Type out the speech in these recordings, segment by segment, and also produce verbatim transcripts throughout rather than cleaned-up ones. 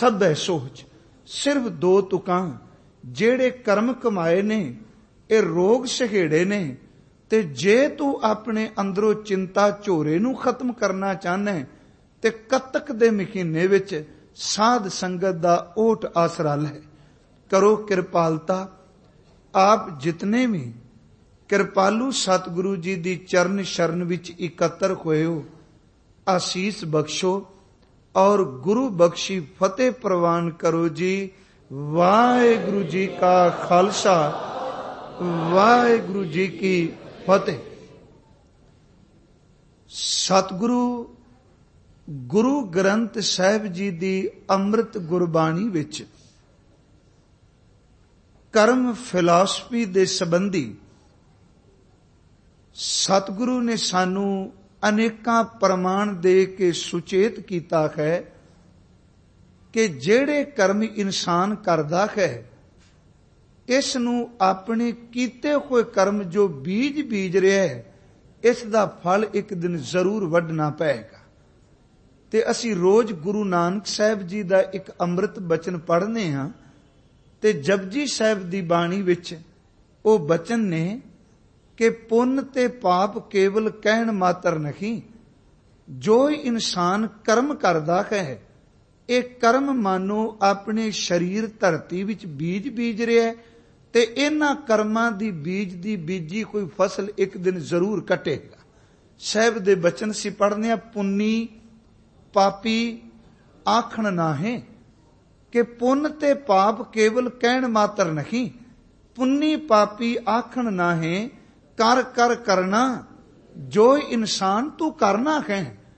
ਥੱਬੇ ਸੋਚ। ਸਿਰਫ ਦੋ ਤੁਕਾਂ ਜਿਹੜੇ ਕਰਮ ਕਮਾਏ ਨੇ ਇਹ ਰੋਗ ਸਹੇੜੇ ਨੇ। ਤੇ ਜੇ ਤੂੰ ਆਪਣੇ ਅੰਦਰੋਂ ਚਿੰਤਾ ਝੋਰੇ ਨੂੰ ਖਤਮ ਕਰਨਾ ਚਾਹਨਾ ਤੇ ਕੱਤਕ ਦੇ ਮਹੀਨੇ ਵਿੱਚ ਸਾਧ ਸੰਗਤ ਦਾ ਓਟ ਆਸਰਾ ਲੈ। ਕਰੋ ਕਿਰਪਾਲਤਾ। ਆਪ ਜਿਤਨੇ ਵੀ ਕਿਰਪਾਲੂ ਸਤਿਗੁਰੂ ਜੀ ਦੀ ਚਰਨ ਸ਼ਰਨ ਵਿੱਚ ਇਕੱਤਰ ਹੋਏ ਹੋ, ਆਸੀਸ ਬਖਸ਼ੋ ਔਰ ਗੁਰੂ ਬਖਸ਼ੀ ਫਤਿਹ ਪ੍ਰਵਾਨ ਕਰੋ ਜੀ। ਵਾਹਿਗੁਰੂ ਜੀ ਕਾ ਖਾਲਸਾ, ਵਾਹਿਗੁਰੂ ਜੀ ਕੀ ਫਤਿਹ। ਸਤਿਗੁਰੂ ਗੁਰੂ ਗ੍ਰੰਥ ਸਾਹਿਬ ਜੀ ਦੀ ਅੰਮ੍ਰਿਤ ਗੁਰਬਾਣੀ ਵਿੱਚ ਕਰਮ ਫਿਲਾਸਫੀ ਦੇ ਸੰਬੰਧੀ ਸਤਿਗੁਰੂ ਨੇ ਸਾਨੂੰ ਅਨੇਕਾਂ ਪ੍ਰਮਾਣ ਦੇ ਕੇ ਸੁਚੇਤ ਕੀਤਾ ਹੈ ਕਿ ਜਿਹੜੇ ਕਰਮ ਇਨਸਾਨ ਕਰਦਾ ਹੈ ਇਸ ਨੂੰ ਆਪਣੇ ਕੀਤੇ ਹੋਏ ਕਰਮ ਜੋ ਬੀਜ ਬੀਜ ਰਿਹਾ ਹੈ ਇਸ ਦਾ ਫਲ ਇੱਕ ਦਿਨ ਜ਼ਰੂਰ ਵੱਢਣਾ ਪਏਗਾ। ਤੇ ਅਸੀਂ ਰੋਜ਼ ਗੁਰੂ ਨਾਨਕ ਸਾਹਿਬ ਜੀ ਦਾ ਇੱਕ ਅੰਮ੍ਰਿਤ ਬਚਨ ਪੜ੍ਹਨੇ ਹਾਂ ਤੇ ਜਪਜੀ ਸਾਹਿਬ ਦੀ ਬਾਣੀ ਵਿੱਚ ਉਹ ਬਚਨ ਨੇ ਕਿ ਪੁੰਨ ਤੇ ਪਾਪ ਕੇਵਲ ਕਹਿਣ ਮਾਤਰ ਨਹੀਂ। ਜੋ ਇਨਸਾਨ ਕਰਮ ਕਰਦਾ ਹੈ ਇਹ ਕਰਮ ਮਾਨੋ ਆਪਣੇ ਸਰੀਰ ਧਰਤੀ ਵਿੱਚ ਬੀਜ ਬੀਜ ਰਿਹਾ ਹੈ ਤੇ ਇਹਨਾਂ ਕਰਮਾਂ ਦੀ ਬੀਜ ਦੀ ਬੀਜੀ ਕੋਈ ਫਸਲ ਇੱਕ ਦਿਨ ਜ਼ਰੂਰ ਕੱਟੇਗਾ। ਸਾਹਿਬ ਦੇ ਬਚਨ ਸੀ ਪੜ੍ਹਨੇ ਆ। ਪੁੰਨੀ ਪਾਪੀ ਆਖਣ ਨਾਹੀਂ ਕਿ ਪੁੰਨ ਤੇ ਪਾਪ ਕੇਵਲ ਕਹਿਣ ਮਾਤਰ ਨਹੀਂ। ਪੁੰਨੀ ਪਾਪੀ ਆਖਣ ਨਾਹੀਂ ਕਰ ਕਰ ਕਰਨਾ। ਜੋ ਇਨਸਾਨ ਤੂੰ ਕਰਨਾ ਹੈ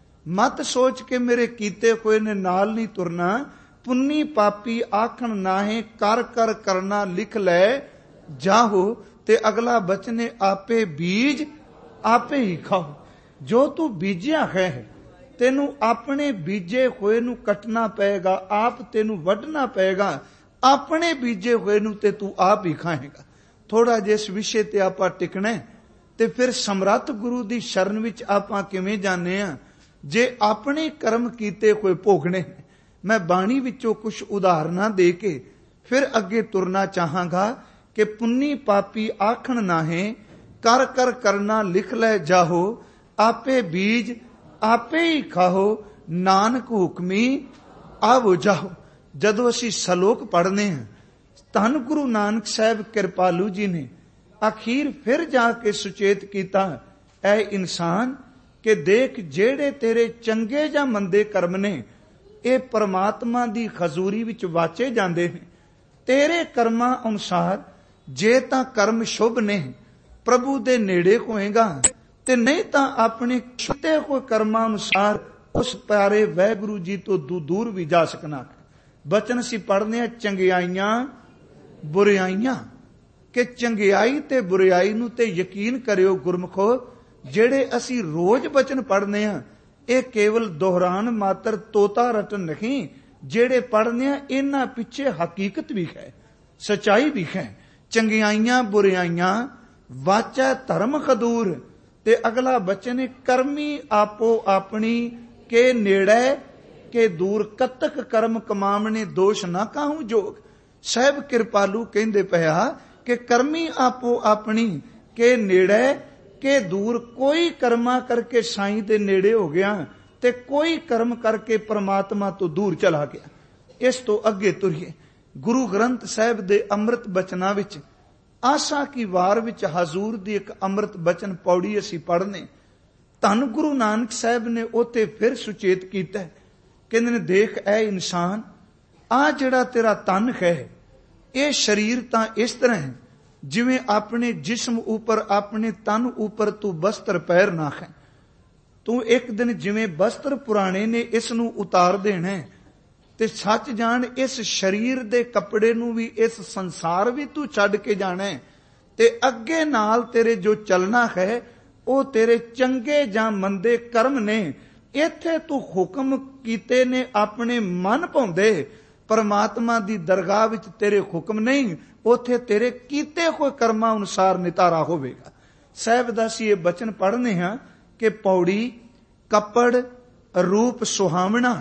ਮਤ ਸੋਚ ਕੇ ਮੇਰੇ ਕੀਤੇ ਹੋਏ ਨੇ ਨਾਲ ਨਹੀਂ ਤੁਰਨਾ। ਪੁੰਨੀ ਪਾਪੀ ਆਖਣ ਨਾਹੀਂ ਕਰ ਕਰ ਕਰਨਾ ਲਿਖ ਲੈ ਜਾਹੋ। ਤੇ ਅਗਲਾ ਬਚਨ ਆਪੇ ਬੀਜ ਆਪੇ ਹੀ ਖਾਓ। ਜੋ ਤੂੰ ਬੀਜਿਆ ਹੈ ਤੈਨੂੰ ਆਪਣੇ ਬੀਜੇ ਹੋਏ ਨੂੰ ਕੱਟਣਾ ਪਏਗਾ, ਆਪ ਤੈਨੂੰ ਵੱਢਣਾ ਪਏਗਾ। ਆਪਣੇ ਬੀਜੇ ਹੋਏ ਨੂੰ ਤੇ ਤੂੰ ਆਪ ਹੀ ਖਾਏਗਾ। ਥੋੜਾ ਜਿਹਾ ਇਸ ਵਿਸ਼ੇ ਤੇ ਆਪਾਂ ਟਿਕਣਾ ਤੇ ਫਿਰ ਸਮਰੱਥ ਗੁਰੂ ਦੀ ਸ਼ਰਨ ਵਿੱਚ ਆਪਾਂ ਕਿਵੇਂ ਜਾਂਦੇ ਆ ਜੇ ਆਪਣੇ ਕਰਮ ਕੀਤੇ ਹੋਏ ਭੋਗਣੇ। ਮੈਂ ਬਾਣੀ ਵਿੱਚੋਂ ਕੁਝ ਉਦਾਹਰਨਾਂ ਦੇ ਕੇ ਫਿਰ ਅੱਗੇ ਤੁਰਨਾ ਚਾਹਾਂਗਾ ਕਿ ਪੁੰਨੀ ਪਾਪੀ ਆਖਣ ਨਾਹੀਂ ਕਰ ਕਰ ਕਰਨਾ ਲਿਖ ਲੈ ਜਾਹੋ। ਆਪੇ ਬੀਜ ਆਪੇ ਹੀ ਖਾਓ ਨਾਨਕ ਹੁਕਮੀ ਆਵੋ ਜਾਓ। ਜਦੋਂ ਅਸੀਂ ਸਲੋਕ ਪੜ੍ਹਨੇ ਹਾਂ ਧੰਨ ਗੁਰੂ ਨਾਨਕ ਸਾਹਿਬ ਕਿਰਪਾਲੂ ਜੀ ਨੇ ਅਖੀਰ ਫਿਰ ਜਾ ਕੇ ਸੁਚੇਤ ਕੀਤਾ ਐ ਇਨਸਾਨ ਕਿ ਦੇਖ ਜਿਹੜੇ ਤੇਰੇ ਚੰਗੇ ਜਾਂ ਮੰਦੇ ਕਰਮ ਨੇ ਇਹ ਪਰਮਾਤਮਾ ਦੀ ਹਜ਼ੂਰੀ ਵਿੱਚ ਵਾਚੇ ਜਾਂਦੇ ਨੇ। ਤੇਰੇ ਕਰਮਾਂ ਅਨੁਸਾਰ ਜੇ ਤਾਂ ਕਰਮ ਸ਼ੁਭ ਨੇ ਪ੍ਰਭੂ ਦੇ ਨੇੜੇ ਹੋਏਗਾ ਤੇ ਨਹੀਂ ਤਾਂ ਆਪਣੇ ਛੁੱਟੇ ਹੋਏ ਕਰਮਾਂ ਅਨੁਸਾਰ ਉਸ ਪਿਆਰੇ ਵਾਹਿਗੁਰੂ ਜੀ ਤੋਂ ਦੂਰ ਵੀ ਜਾ ਸਕਣਾ। ਬਚਨ ਸੀ ਪੜ੍ਹਨੇ ਆ ਚੰਗਿਆਈਆਂ ਬੁਰਿਆਈਆਂ ਕਿ ਚੰਗਿਆਈ ਤੇ ਬੁਰਿਆਈ ਨੂੰ ਤੇ ਯਕੀਨ ਕਰਿਓ ਗੁਰਮਖੋ ਜਿਹੜੇ ਅਸੀਂ ਰੋਜ਼ ਬਚਨ ਪੜ੍ਹਨੇ ਆ ਇਹ ਕੇਵਲ ਦੁਹਰਾਨ ਮਾਤਰ ਤੋਤਾ ਰਟਨ ਨਹੀਂ। ਜਿਹੜੇ ਪੜ੍ਹਨੇ ਆ ਇਹਨਾਂ ਪਿੱਛੇ ਹਕੀਕਤ ਵੀ ਹੈ, ਸਚਾਈ ਵੀ ਹੈ। ਚੰਗਿਆਈਆਂ ਬੁਰਿਆਈਆਂ ਵਾਚਾ ਧਰਮ ਖਦੂਰ। ਤੇ ਅਗਲਾ ਬਚਨ ਕਰਮੀ ਆਪੋ ਆਪਣੀ ਕੇ ਨੇੜੇ ਕੇ ਦੂਰ। ਕਤਕ ਕਰਮ ਕਮਾਵਣੇ ਦੋਸ਼ ਨਾ ਕਾਹੂ ਜੋਗ। ਸਾਹਿਬ ਕਿਰਪਾਲੂ ਕਹਿੰਦੇ ਪਿਆ ਕਿ ਕਰਮੀ ਆਪੋ ਆਪਣੀ ਕੇ ਨੇੜੇ ਕੇ ਦੂਰ। ਕੋਈ ਕਰਮਾ ਕਰਕੇ ਸਾਈਂ ਦੇ ਨੇੜੇ ਹੋ ਗਿਆ ਤੇ ਕੋਈ ਕਰਮ ਕਰਕੇ ਪਰਮਾਤਮਾ ਤੋਂ ਦੂਰ ਚਲਾ ਗਿਆ। ਇਸ ਤੋਂ ਅੱਗੇ ਤੁਰੀਏ ਗੁਰੂ ਗ੍ਰੰਥ ਸਾਹਿਬ ਦੇ ਅੰਮ੍ਰਿਤ ਬਚਨਾਂ ਵਿੱਚ ਆਸਾ ਕੀ ਵਾਰ ਵਿੱਚ ਹਜ਼ੂਰ ਦੀ ਇੱਕ ਅੰਮ੍ਰਿਤ ਬਚਨ ਪੌੜੀ ਅਸੀਂ ਪੜ੍ਹਨੇ। ਧੰਨ ਗੁਰੂ ਨਾਨਕ ਸਾਹਿਬ ਨੇ ਉੱਥੇ ਫਿਰ ਸੁਚੇਤ ਕੀਤਾ। ਕਹਿੰਦੇ ਨੇ ਦੇਖ ਐ ਇਨਸਾਨ ਆ ਜਿਹੜਾ ਤੇਰਾ ਤਨ ਹੈ ਇਹ ਸਰੀਰ ਤਾਂ ਇਸ ਤਰ੍ਹਾਂ ਹੈ ਜਿਵੇਂ ਆਪਣੇ ਜਿਸਮ ਉੱਪਰ ਆਪਣੇ ਤਨ ਉੱਪਰ ਤੂੰ ਬਸਤਰ ਪਹਿਰਨਾ ਹੈ। ਤੂੰ ਇੱਕ ਦਿਨ ਜਿਵੇਂ ਬਸਤਰ ਪੁਰਾਣੇ ਨੇ ਇਸ ਨੂੰ ਉਤਾਰ ਦੇਣਾ ਤੇ ਸੱਚ ਜਾਣ ਇਸ ਸਰੀਰ ਦੇ ਕੱਪੜੇ ਨੂੰ ਵੀ ਇਸ ਸੰਸਾਰ ਵੀ ਤੂੰ ਛੱਡ ਕੇ ਜਾਣਾ ਤੇ ਅੱਗੇ ਨਾਲ ਤੇਰੇ ਜੋ ਚੱਲਣਾ ਹੈ ਉਹ ਤੇਰੇ ਚੰਗੇ ਜਾਂ ਮੰਦੇ ਕਰਮ ਨੇ। ਇੱਥੇ ਤੂੰ ਹੁਕਮ ਕੀਤੇ ਨੇ ਆਪਣੇ ਮਨ ਭਾਉਂਦੇ, ਪਰਮਾਤਮਾ ਦੀ ਦਰਗਾਹ ਵਿੱਚ ਤੇਰੇ ਹੁਕਮ ਨਹੀਂ, ਉੱਥੇ ਤੇਰੇ ਕੀਤੇ ਹੋਏ ਕਰਮਾਂ ਅਨੁਸਾਰ ਨਿਤਾਰਾ ਹੋਵੇਗਾ। ਸਾਹਿਬ ਦਾ ਅਸੀਂ ਇਹ ਬਚਨ ਪੜ੍ਹਨੇ ਹਾਂ ਕਿ ਪੌੜੀ ਕੱਪੜ ਰੂਪ ਸੁਹਾਵਣਾ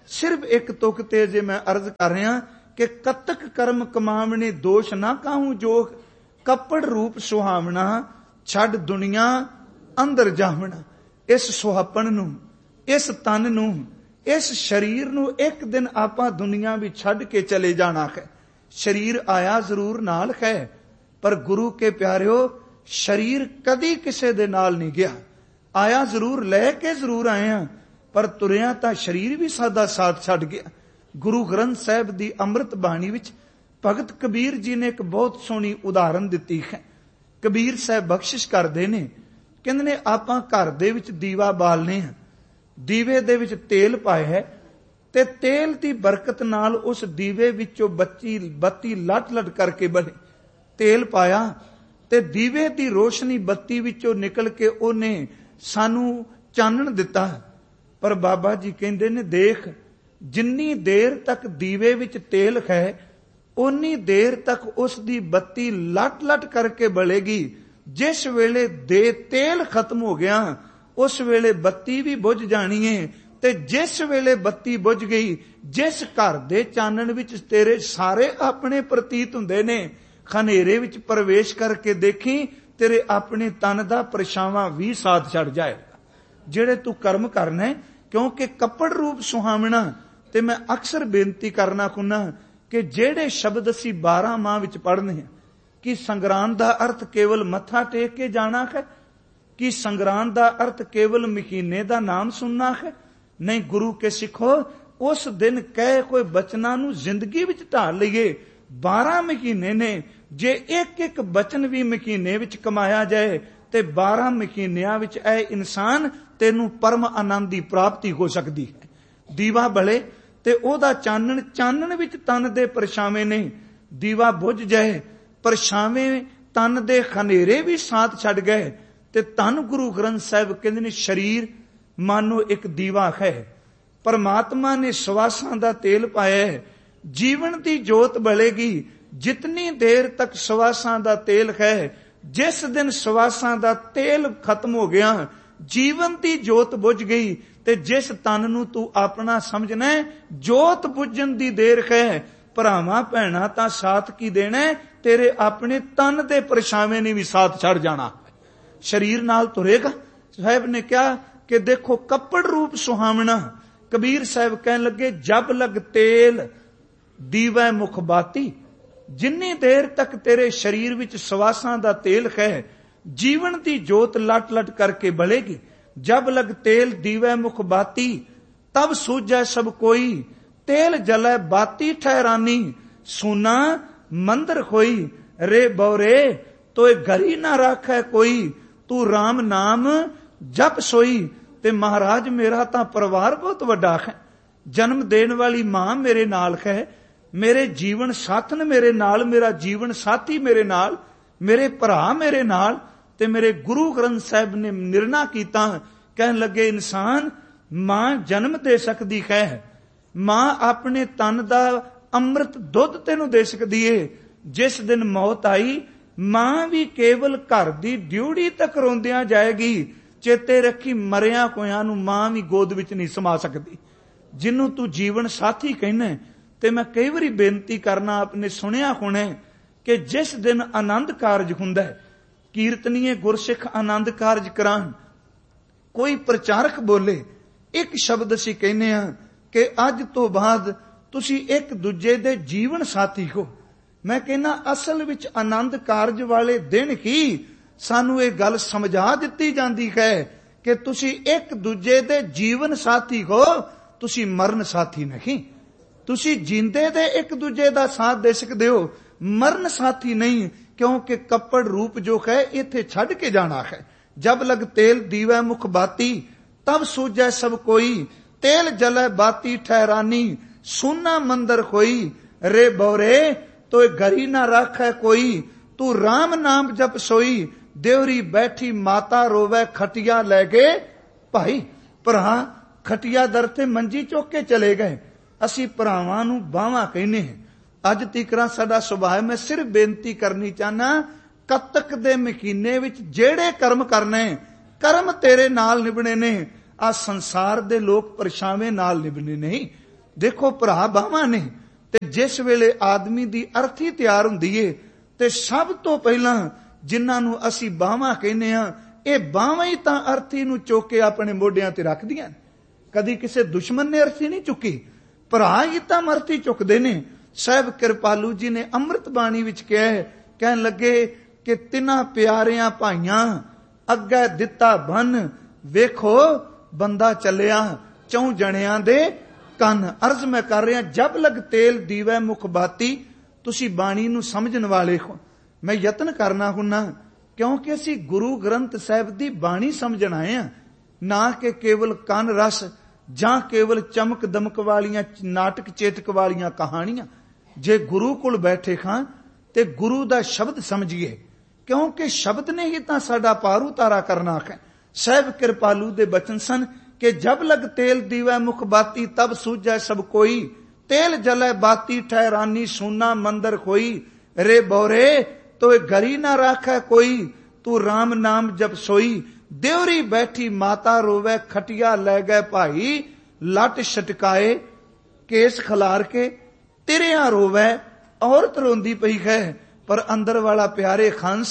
सिर्फ एक तुक ते जे मैं अर्ज कर रहा कि कतक कर्म कमावने दोष ना काहू जोग, कपड़ रूप सुहावना छड़ दुनिया अंदर जावना। इस सुहापन नू, इस तन नू, इस शरीर नू एक दिन आपां दुनिया भी छड़ के चले जाना है। शरीर आया जरूर नाल है, पर गुरु के प्यारिओ शरीर कदी किसे दे नाल नहीं गया। आया जरूर लैके जरूर आए हैं, पर तुरिया तां शरीर भी सादा साथ छड़ गया। गुरु ग्रंथ साहिब दी अमृत बाणी विच भगत कबीर जी ने एक बहुत सोहनी उदाहरण दिती है। कबीर साहब बख्शिश करदे ने, कहंदे ने आपां घर दे विच दीवा बालने हैं, दीवे दे विच तेल पाया है ते तेल दी बरकत नाल उस दीवे विचों बच्ची बत्ती लट लट करके बने। तेल पाया ते दीवे दी रोशनी बत्ती विचों निकल के ओने सानू चानण दिता। पर बाबा जी कहंदे ने, देख जिन्नी देर तक दीवे विच तेल है उन्नी देर तक उस दी बत्ती लट लट करके बलेगी। जिस वेले दे तेल खत्म हो गया उस वेले बत्ती भी बुझ जानी है। ते जिस वेले बत्ती बुझ गई, जिस घर दे चानण विच तेरे सारे अपने प्रतीत हुंदे ने, खनेरे विच प्रवेश करके देखी तेरे अपने तन दा परछावां भी साथ छड़ जाएगा। जेड़े तू कर्म करना है, क्योंकि कपड़ रूप सुहावना। ते मैं अक्सर बेनती करना कुन्ना कि जेड़े शब्द असी बारह माह विच पढ़ने हैं, कि संगरांद दा अर्थ केवल मत्था टेक के जाना है, कि संगरांद दा अर्थ केवल महीने दा नाम सुनना है? नहीं, गुरु के सिखो उस दिन कहे कोई बचना नू जिंदगी विच ढाल लईए। बारह महीने ने, जे एक एक बचन भी महीने विच कमाया जाए ते बारह महीनियां विच ऐ इंसान तेनू परम आनंद दी प्राप्ति हो सकती है। दीवा बले ते ओदा चानण, चानण विच तन दे परछावें ने। दीवा बुझ जाए, परछावें तन दे खनेरे भी साथ छड़ गए। ते धन गुरु ग्रंथ साहिब कहंदे ने, शरीर मानो एक दीवा है, परमात्मा ने सवासां दा तेल पाया है, जीवन दी जोत बलेगी। जितनी देर तक सवासां दा तेल है, जिस दिन सवासां दा तेल खत्म हो गया, जीवन दी जोत बुझ गई। ते जिस तन नू तू अपना समझना है, जोत बुझण दी देर है, भरावां भैणां तां साथ की देना है, तेरे अपने तन दे परछावें ने भी साथ छड़ जाना। शरीर नाल तुरेगा। साहब ने कहा कि देखो कपड़ रूप सुहावना। कबीर साहब कहन लगे, जब लग तेल दीवै मुख बाती। जिन्नी देर तक तेरे शरीर विच सवासां दा तेल है, जीवन दी जोत लट लट करके बलेगी। जब लग तेल दीवै मुख बाती, तब सूझै सब कोई, तेल जलै बाती ठहरानी। सुना मंदिर खोई, रे बौरे तो घरी ना राखै कोई, तू राम नाम जप सोई। ते महाराज मेरा तां परिवार बहुत वड्डा है, जन्म देने वाली मां मेरे नाल है, मेरे जीवन साथन मेरे नाल, मेरा जीवन साथी मेरे नाल, मेरे भरा मेरे नाल। ते मेरे गुरु ग्रंथ साहिब ने निर्णय कीता, कहन लगे, इंसान मां जन्म दे सकदी है, मां अपने तन दा अमृत दुध तेनू दे सकदी है। जिस दिन मौत आई, मां भी केवल घर दी ड्यूड़ी तक रोंदियां जाएगी। चेते रखी, मरिया कोयां नू मां भी गोद विच नहीं समा सकदी। जिन्नू तू जीवन साथी कहना, ते मैं कई बारी बेनती करना, आपने सुनिया होना कि जिस दिन आनंद कारज हुंदा है, कीर्तनीय गुरसिख आनंद कारज करान, कोई प्रचारक बोले, एक शब्द असीं कहने हां कि अज तो बाद तुसी एक दूजे दे जीवन साथी हो। मैं कहना असल विच आनंद कारज वाले दिन ही सानू ये गल समझा दिती जाती है कि तुसी एक दूजे दे जीवन साथी हो, तुसी मरण साथी नहीं। तुसी जींदे दे एक दूजे दा साथ दे सकदे हो, मरण साथी नहीं, क्योंकि कपड़ रूप जो है इथे छड़ के जाना है। जब लग तेल दीवै मुख बाती, तब सूझै सब कोई, तेल जलै बाती ठहरानी। सुना मंदिर खोई, रे बौरे तो घरी ना राखै कोई, तू राम नाम जप सोई। देवरी बैठी माता रोवै, खटिया लै गए भाई। भरा खटिया दर ते मंजी चुक के चले गए। असी भरावां नू बावां कहने हैं। अज तीकरा साडा सुभाव, मैं सिर्फ बेनती करनी चाहना, कतक दे महीने विच जेड़े कर्म करने, कर्म तेरे नाल निभने ने। आ संसार दे लोग परछावें नाल निभने नहीं। देखो भरा बावां ने ते जिस वेले आदमी दी अर्थी तैयार हुंदी है ते सब तो पहला जिन्हां नूं असीं बावां कहने आ, ये बावां ही तां अर्थी नूं चुक के अपने मोढियां ते रखदियां। कदी किसी दुश्मन ने अर्थी नहीं चुकी, भरा ही तां अर्थी चुकदे ने। साहब कृपालू जी ने अमृत बाणी विच कहा है, कहन लगे कि तिन्हां प्यारियां भाइयां अग्गे दिता बन, वेखो बंदा चलिया चौं जणियां दे कन। अर्ज मैं कर रहा, जब लग तेल दीवै मुख बाती। तुसी बाणी नूं समझण वाले हो, मैं यतन करना हुन्ना, क्योंकि असी गुरु ग्रंथ साहिब दी बाणी समझण आए हैं, ना कि केवल कन रस जां केवल चमक दमक वालियां नाटक चेतक वालियां कहानियां। जे गुरु कोल बैठे खां ते गुरु दा शब्द समझिए, क्योंकि शब्द ने ही तां साडा पार उतारा करना है। साहिब कृपालू दे बचन सन कि जब लग तेल दीवै मुख बाती, तब सूझै सब कोई। तेल जलै बाती ठहरानी, सुना मंदर खोई। रे बोरे तो घरी ना राखै कोई, तू राम नाम जब सोई। देवरी बैठी माता रोवै, खटिया लै गए भाई। लट छटकाए केस खलार के, तिरिया रोवै औरत रोंदी पई है। पर अंदर वाला प्यारे खंस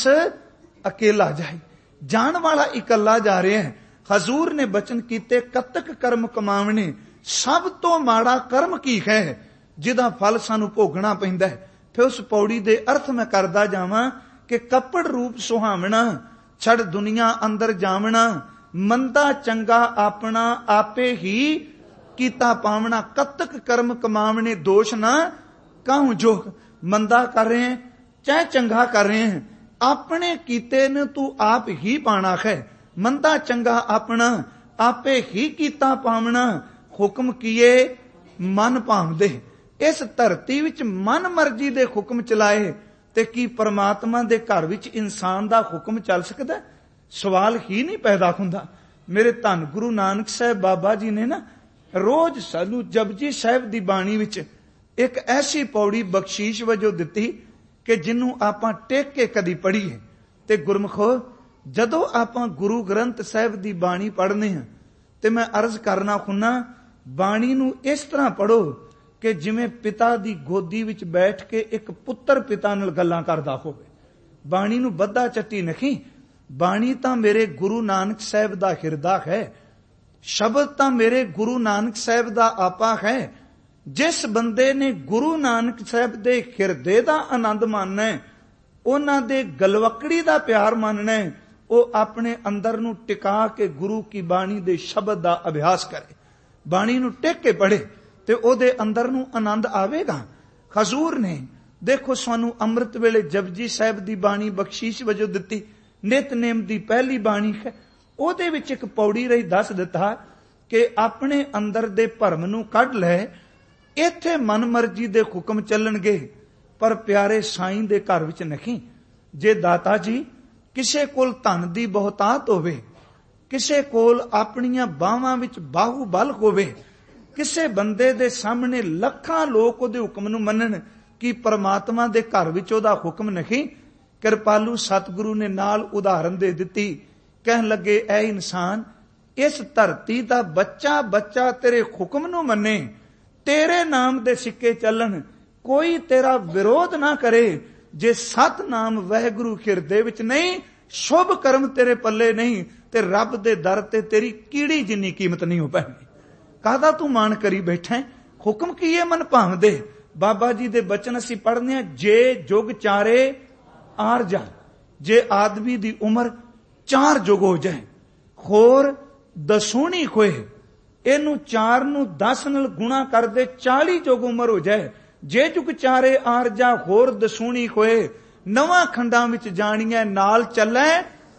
अकेला जाए, जान वाला इकल्ला जा रहे हैं। हजूर ने बचन कीते, कतक कर्म कमावने, सब तो माड़ा कर्म की है जिदा फल सानू भोगना पैंदा है। फिर उस पौड़ी दे अर्थ मैं करदा जावां कि कपड़ रूप सुहावना, छड़ दुनिया अंदर जावना। मंदा चंगा अपना आपे ही कीता पावना। कतक कर्म कमावने, दोष ना काहू जोग। मंदा कर रहे हैं चाहे चंगा कर रहे हैं, अपने कीते ने तू आप ही पाना है। मंदा चंगा अपना आपे ही कीता पावना। हुक्म किए मन भावदे। इस धरती विच मन मर्जी दे हुक्म चलाए ते की परमात्मा दे घर विच इंसान दा हुक्म चल सकदा? सवाल ही नहीं पैदा हुंदा। मेरे धन गुरु नानक साहब बाबा जी ने ना रोज सानू जपजी साहिब दी बाणी विच एक ऐसी पौड़ी बख्शीश वजों दिती कि जिन्हों आपां टेक के कदी पढ़ीए। ते गुरमुखो, जदों आपां गुरु ग्रंथ साहिब दी बाणी पढ़ने हैं ते मैं अर्ज करना हुन्ना, बाणी नूं इस तरह पढ़ो कि जिवें पिता दी गोदी विच बैठ के एक पुत्र पिता नाल गल्लां करदा होवे। बाणी नूं बद्धा चट्टी नहीं। बाणी तां मेरे गुरु नानक साहिब दा हिरदा है, शब्द तां मेरे गुरु नानक साहिब दा आपा है। जिस बंदे ने गुरु नानक साहिब दे हिरदे दा आनंद मानना है, उन्हां दे गलवकड़ी दा प्यार मानना है, वो अपने अंदर नूं टिका के गुरु की बाणी दे शब्द दा अभ्यास करे, बाणी नूं टेक के पढ़े ते ओदे अंदर नूं आनंद आवेगा। हजूर ने देखो सानू अमृत वेले जपजी साहिब दी बाणी बख्शीश वजों दिती। नितनेम दी पहली बाणी है, ओदे विच एक पौड़ी रही दस दिता कि अपने अंदर दे भरम नूं कढ लै, इत्थे मन मर्जी दे हुक्म चलणगे, पर प्यारे साईं दे घर विच नहीं। जे दाता जी किसे कोल धन दी बहुतात होवे, किसे कोल अपनियां बाहां विच बाहूबल होवे, किसे बंदे दे सामने लखां लोक उहदे हुक्म नूं मनण, कि परमात्मा दे घर विच उहदा हुक्म नहीं। कृपालू सतगुरु ने नाल उदाहरण दे दिती। कहन लगे, ऐ इंसान, इस धरती दा बच्चा बच्चा तेरे हुक्म नूं मन्ने, तेरे नाम दे सिक्के चलन, कोई तेरा विरोध ना करे। जे सत नाम वाहिगुरू हिरदे विच नहीं, शुभ कर्म तेरे पल्ले नहीं, ते रब दे दर ते तेरी कीड़ी जिन्नी कीमत नहीं हो पैनी। काहदा तू मान करी बैठा है? हुक्म कीए मन भावदे। बाबा जी दे बचन असी पढ़ने, जे जुग चारे आर जा, जे आदमी दी उम्र चार जुग हो जाए, होर दसूनी खोए, इनू चार नू दस नाल गुणा कर दे, चाली जुग उम्र हो जाए। जे जुग चारे आर जा, होर दसूनी खोए, नवां खंडां विच जाणिए, नाल चलै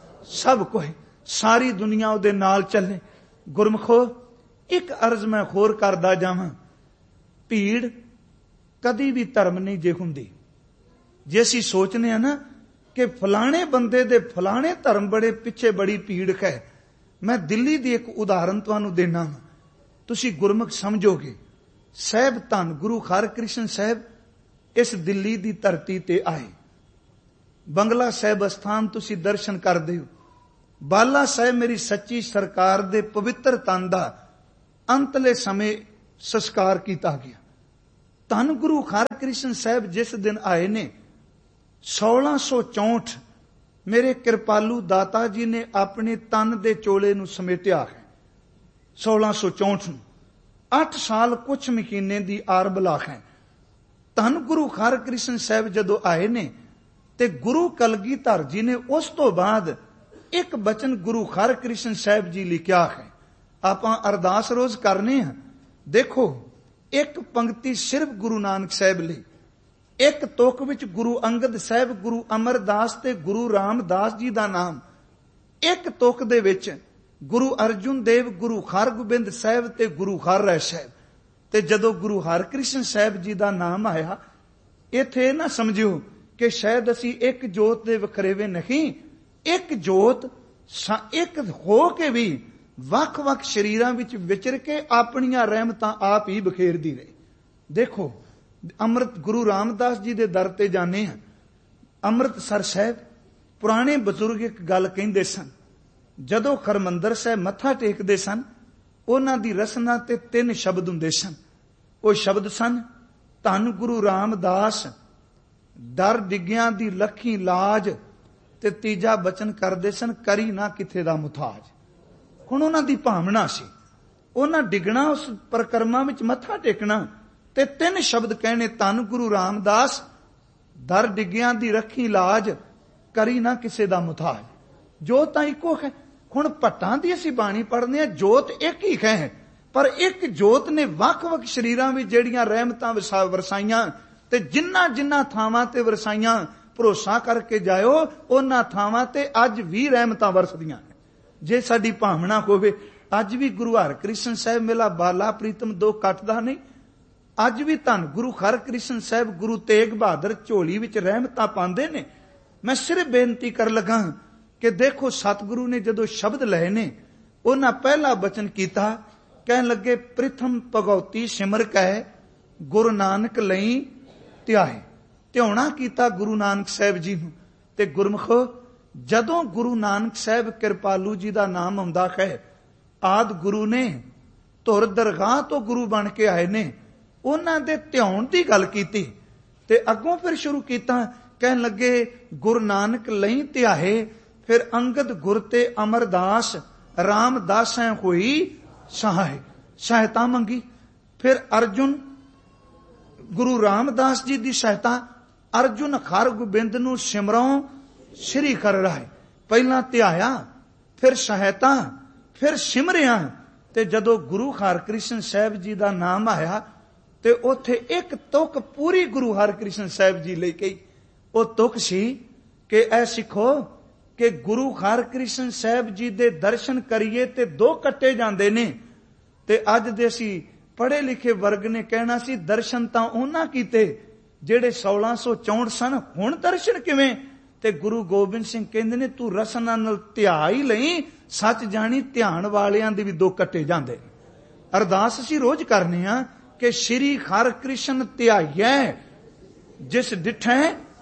सब कोई, सारी दुनिया उहदे नाल चले। गुरमुखो, एक अर्ज मैं होर करदा जावां, भीड़ कदी भी धर्म नहीं जे हुंदी। जे असीं सोचने आ ना कि फलाने बंदे दे फलाने धर्म बड़े पिछे बड़ी भीड़ है, मैं दिल्ली दी एक उदाहरण तुहानूं देना, तुसीं गुरमुख समझोगे। साहिब धन गुरु हरकृष्ण साहिब इस दिल्ली दी धरती ते आए। बंगला साहिब अस्थान तुसीं दर्शन करदे हो। बाला साहिब मेरी सच्ची सरकार दे पवित्र तन दा अंतले समय ਸੰਸਕਾਰ ਕੀਤਾ ਗਿਆ। ਧੰਨ ਗੁਰੂ ਹਰਕ੍ਰਿਸ਼ਨ ਸਾਹਿਬ ਜਿਸ ਦਿਨ ਆਏ ਨੇ ਸੋਲਾਂ ਸੌ ਚੌਂਠ ਮੇਰੇ ਕਿਰਪਾਲੂ ਦਾਤਾ ਜੀ ਨੇ ਆਪਣੇ ਤਨ ਦੇ ਚੋਲੇ ਨੂੰ ਸਮੇਟਿਆ ਹੈ। ਸੋਲਾਂ ਸੌ ਚੌਂਠ ਨੂੰ ਅੱਠ ਸਾਲ ਕੁਛ ਮਹੀਨੇ ਦੀ ਆਰਬਲਾ ਹੈ। ਧੰਨ ਗੁਰੂ ਹਰਕ੍ਰਿਸ਼ਨ ਸਾਹਿਬ ਜਦੋਂ ਆਏ ਨੇ ਤੇ ਗੁਰੂ ਕਲਗੀਧਰ ਜੀ ਨੇ ਉਸ ਤੋਂ ਬਾਅਦ ਇੱਕ ਬਚਨ ਗੁਰੂ ਹਰਕ੍ਰਿਸ਼ਨ ਸਾਹਿਬ ਜੀ ਲਿਖਿਆ ਹੈ। ਆਪਾਂ ਅਰਦਾਸ ਰੋਜ਼ ਕਰਨੇ ਹਾਂ। ਦੇਖੋ, ਇੱਕ ਪੰਕਤੀ ਸਿਰਫ ਗੁਰੂ ਨਾਨਕ ਸਾਹਿਬ ਲਈ, ਇੱਕ ਤੁਕ ਵਿੱਚ ਗੁਰੂ ਅੰਗਦ ਸਾਹਿਬ, ਗੁਰੂ ਅਮਰਦਾਸ ਤੇ ਗੁਰੂ ਰਾਮਦਾਸ ਜੀ ਦਾ ਨਾਮ, ਇੱਕ ਤੁਕ ਦੇ ਵਿੱਚ ਗੁਰੂ ਅਰਜੁਨ ਦੇਵ, ਗੁਰੂ ਹਰਗੋਬਿੰਦ ਸਾਹਿਬ ਤੇ ਗੁਰੂ ਹਰਿਰਾਏ ਸਾਹਿਬ। ਤੇ ਜਦੋਂ ਗੁਰੂ ਹਰਕ੍ਰਿਸ਼ਨ ਸਾਹਿਬ ਜੀ ਦਾ ਨਾਮ ਆਇਆ, ਇੱਥੇ ਨਾ ਸਮਝਿਓ ਕਿ ਸ਼ਾਇਦ ਅਸੀਂ ਇੱਕ ਜੋਤ ਦੇ ਵਖਰੇਵੇ ਨਹੀਂ, ਇੱਕ ਜੋਤ ਇੱਕ ਹੋ ਕੇ ਵੀ ਵੱਖ-ਵੱਖ ਸਰੀਰਾਂ ਵਿੱਚ ਵਿਚਰ ਕੇ ਆਪਣੀਆਂ ਰਹਿਮਤਾਂ ਆਪ ਹੀ ਬਖੇਰਦੀ ਰਹੀ। ਦੇਖੋ, ਅੰਮ੍ਰਿਤ ਗੁਰੂ ਰਾਮਦਾਸ ਜੀ ਦੇ ਦਰ ਤੇ ਜਾਣੇ ਹਾਂ। ਅੰਮ੍ਰਿਤਸਰ ਸਾਹਿਬ ਪੁਰਾਣੇ ਬਜ਼ੁਰਗ ਇੱਕ ਗੱਲ ਕਹਿੰਦੇ ਸਨ, ਜਦੋਂ ਹਰਿਮੰਦਰ ਸਾਹਿਬ ਮੱਥਾ ਟੇਕਦੇ ਸਨ, ਉਹਨਾਂ ਦੀ ਰਸਨਾ ਤੇ ਤਿੰਨ ਸ਼ਬਦ ਹੁੰਦੇ ਸਨ। ਉਹ ਸ਼ਬਦ ਸਨ, ਧੰਨ ਗੁਰੂ ਰਾਮਦਾਸ ਦਰ ਡਿੱਗਿਆਂ ਦੀ ਲੱਖੀ ਲਾਜ, ਤੇ ਤੀਜਾ ਬਚਨ ਕਰਦੇ ਸਨ, ਕਰੀ ਨਾ ਕਿਥੇ ਦਾ ਮੁਥਾਜ। ਹੁਣ ਉਹਨਾਂ ਦੀ ਭਾਵਨਾ ਸੀ, ਉਹਨਾਂ ਡਿੱਗਣਾ ਉਸ ਪਰਿਕਰਮਾ ਵਿੱਚ ਮੱਥਾ ਟੇਕਣਾ ਤੇ ਤਿੰਨ ਸ਼ਬਦ ਕਹਿਣੇ, ਧੰਨ ਗੁਰੂ ਰਾਮਦਾਸ ਦਰ ਡਿੱਗਿਆਂ ਦੀ ਰੱਖੀ ਲਾਜ, ਕਰੀ ਨਾ ਕਿਸੇ ਦਾ ਮੁਥਾਜ। ਜੋਤ ਤਾਂ ਇੱਕੋ ਹੈ। ਹੁਣ ਭੱਟਾਂ ਦੀ ਅਸੀਂ ਬਾਣੀ ਪੜ੍ਹਦੇ ਹਾਂ, ਜੋਤ ਇੱਕ ਹੀ ਹੈ, ਪਰ ਇੱਕ ਜੋਤ ਨੇ ਵੱਖ-ਵੱਖ ਸਰੀਰਾਂ ਵਿੱਚ ਜਿਹੜੀਆਂ ਰਹਿਮਤਾਂ ਵਰਸਾਈਆਂ ਤੇ ਜਿੰਨਾ ਜਿੰਨਾ ਥਾਵਾਂ ਤੇ ਵਰਸਾਈਆਂ, ਭਰੋਸਾ ਕਰਕੇ ਜਾਇਓ ਉਹਨਾਂ ਥਾਵਾਂ ਤੇ ਅੱਜ ਵੀ ਰਹਿਮਤਾਂ ਵਰਸਦੀਆਂ ਨੇ। ਜੇ ਸਾਡੀ ਭਾਵਨਾ ਹੋਵੇ, ਅੱਜ ਵੀ ਗੁਰੂ ਹਰਕ੍ਰਿਸ਼ਨ ਸਾਹਿਬ ਮੇਲਾ ਬਾਲਾ ਪ੍ਰੀਤਮ ਦੋ ਕੱਟਦਾ ਨਹੀਂ। ਅੱਜ ਵੀ ਧੰਨ ਗੁਰੂ ਹਰਕ੍ਰਿਸ਼ਨ ਸਾਹਿਬ, ਗੁਰੂ ਤੇਗ ਬਹਾਦਰ ਝੋਲੀ ਵਿੱਚ ਰਹਿਮਤਾਂ ਪਾਉਂਦੇ ਨੇ। ਮੈਂ ਸਿਰਫ ਬੇਨਤੀ ਕਰ ਲੱਗਾ ਕਿ ਦੇਖੋ, ਸਤਿਗੁਰੂ ਨੇ ਜਦੋਂ ਸ਼ਬਦ ਲਏ ਨੇ, ਉਹਨਾਂ ਪਹਿਲਾ ਬਚਨ ਕੀਤਾ, ਕਹਿਣ ਲੱਗੇ, ਪ੍ਰਿਥਮ ਭਗਉਤੀ ਸਿਮਰ ਕੈ ਗੁਰੂ ਨਾਨਕ ਲਈ ਧਿਆਏ। ਧਿਆਉਣਾ ਕੀਤਾ ਗੁਰੂ ਨਾਨਕ ਸਾਹਿਬ ਜੀ ਨੂੰ। ਤੇ ਗੁਰਮੁਖੋ, ਜਦੋਂ ਗੁਰੂ ਨਾਨਕ ਸਾਹਿਬ ਕਿਰਪਾਲੂ ਜੀ ਦਾ ਨਾਮ ਆਉਂਦਾ ਹੈ, ਆਦ ਗੁਰੂ ਨੇ ਧੁਰ ਦਰਗਾਹ ਤੋਂ ਗੁਰੂ ਬਣ ਕੇ ਆਏ ਨੇ, ਉਹਨਾਂ ਦੇ ਧਿਆਉਣ ਦੀ ਗੱਲ ਕੀਤੀ ਤੇ ਅੱਗੋਂ ਫਿਰ ਸ਼ੁਰੂ ਕੀਤਾ, ਕਹਿਣ ਲੱਗੇ, ਗੁਰੂ ਨਾਨਕ ਲਈ ਧਿਆਏ, ਫਿਰ ਅੰਗਦ ਗੁਰ ਤੇ ਅਮਰਦਾਸ ਰਾਮਦਾਸੈਂ ਹੋਈ ਸਹਾਇ, ਸਹਾਇਤਾ ਮੰਗੀ। ਫਿਰ ਅਰਜੁਨ ਗੁਰੂ ਰਾਮਦਾਸ ਜੀ ਦੀ ਸਹਾਇਤਾ, ਅਰਜੁਨ ਹਰਗੋਬਿੰਦ ਨੂੰ ਸਿਮਰੋਂ ਸ੍ਰੀ ਕਰ ਰਾਏ। ਪਹਿਲਾਂ ਧਿਆਇਆ, ਫਿਰ ਸਹਾਇਤਾ, ਫਿਰ ਸਿਮਰਿਆ। ਤੇ ਜਦੋਂ ਗੁਰੂ ਹਰਕ੍ਰਿਸ਼ਨ ਸਾਹਿਬ ਜੀ ਦਾ ਨਾਮ ਆਇਆ ਤੇ ਉੱਥੇ ਇੱਕ ਤੁਕ ਪੂਰੀ ਗੁਰੂ ਹਰਕ੍ਰਿਸ਼ਨ ਸਾਹਿਬ ਜੀ ਲਈ ਕਹੀ। ਉਹ ਤੁਕ ਸੀ ਕਿ ਐ ਸਿੱਖੋ ਕਿ ਗੁਰੂ ਹਰਕ੍ਰਿਸ਼ਨ ਸਾਹਿਬ ਜੀ ਦੇ ਦਰਸ਼ਨ ਕਰੀਏ ਤੇ ਦੋ ਕੱਟੇ ਜਾਂਦੇ ਨੇ। ਤੇ ਅੱਜ ਦੇ ਅਸੀਂ ਪੜ੍ਹੇ ਲਿਖੇ ਵਰਗ ਨੇ ਕਹਿਣਾ ਸੀ, ਦਰਸ਼ਨ ਤਾਂ ਉਹਨਾਂ ਕੀਤੇ ਜਿਹੜੇ ਸੋਲਾਂ ਸੌ ਚੌਂਠ ਸਨ, ਹੁਣ ਦਰਸ਼ਨ ਕਿਵੇਂ? ਤੇ ਗੁਰੂ ਗੋਬਿੰਦ ਸਿੰਘ ਕਹਿੰਦੇ ਨੇ, ਤੂੰ ਰਸਨਾ ਨਾਲ ਧਿਆ ਹੀ ਲਈ, ਸੱਚ ਜਾਣੀ ਧਿਆਨ ਵਾਲਿਆਂ ਦੇ ਵੀ ਦੋ ਕੱਟੇ ਜਾਂਦੇ। ਅਰਦਾਸ ਅਸੀਂ ਰੋਜ਼ ਕਰਨੇ ਆ ਕਿ ਸ਼੍ਰੀ ਹਰਕ੍ਰਿਸ਼ਨ ਧਿਆਈਐ, ਜਿਸ ਡਿਠੈ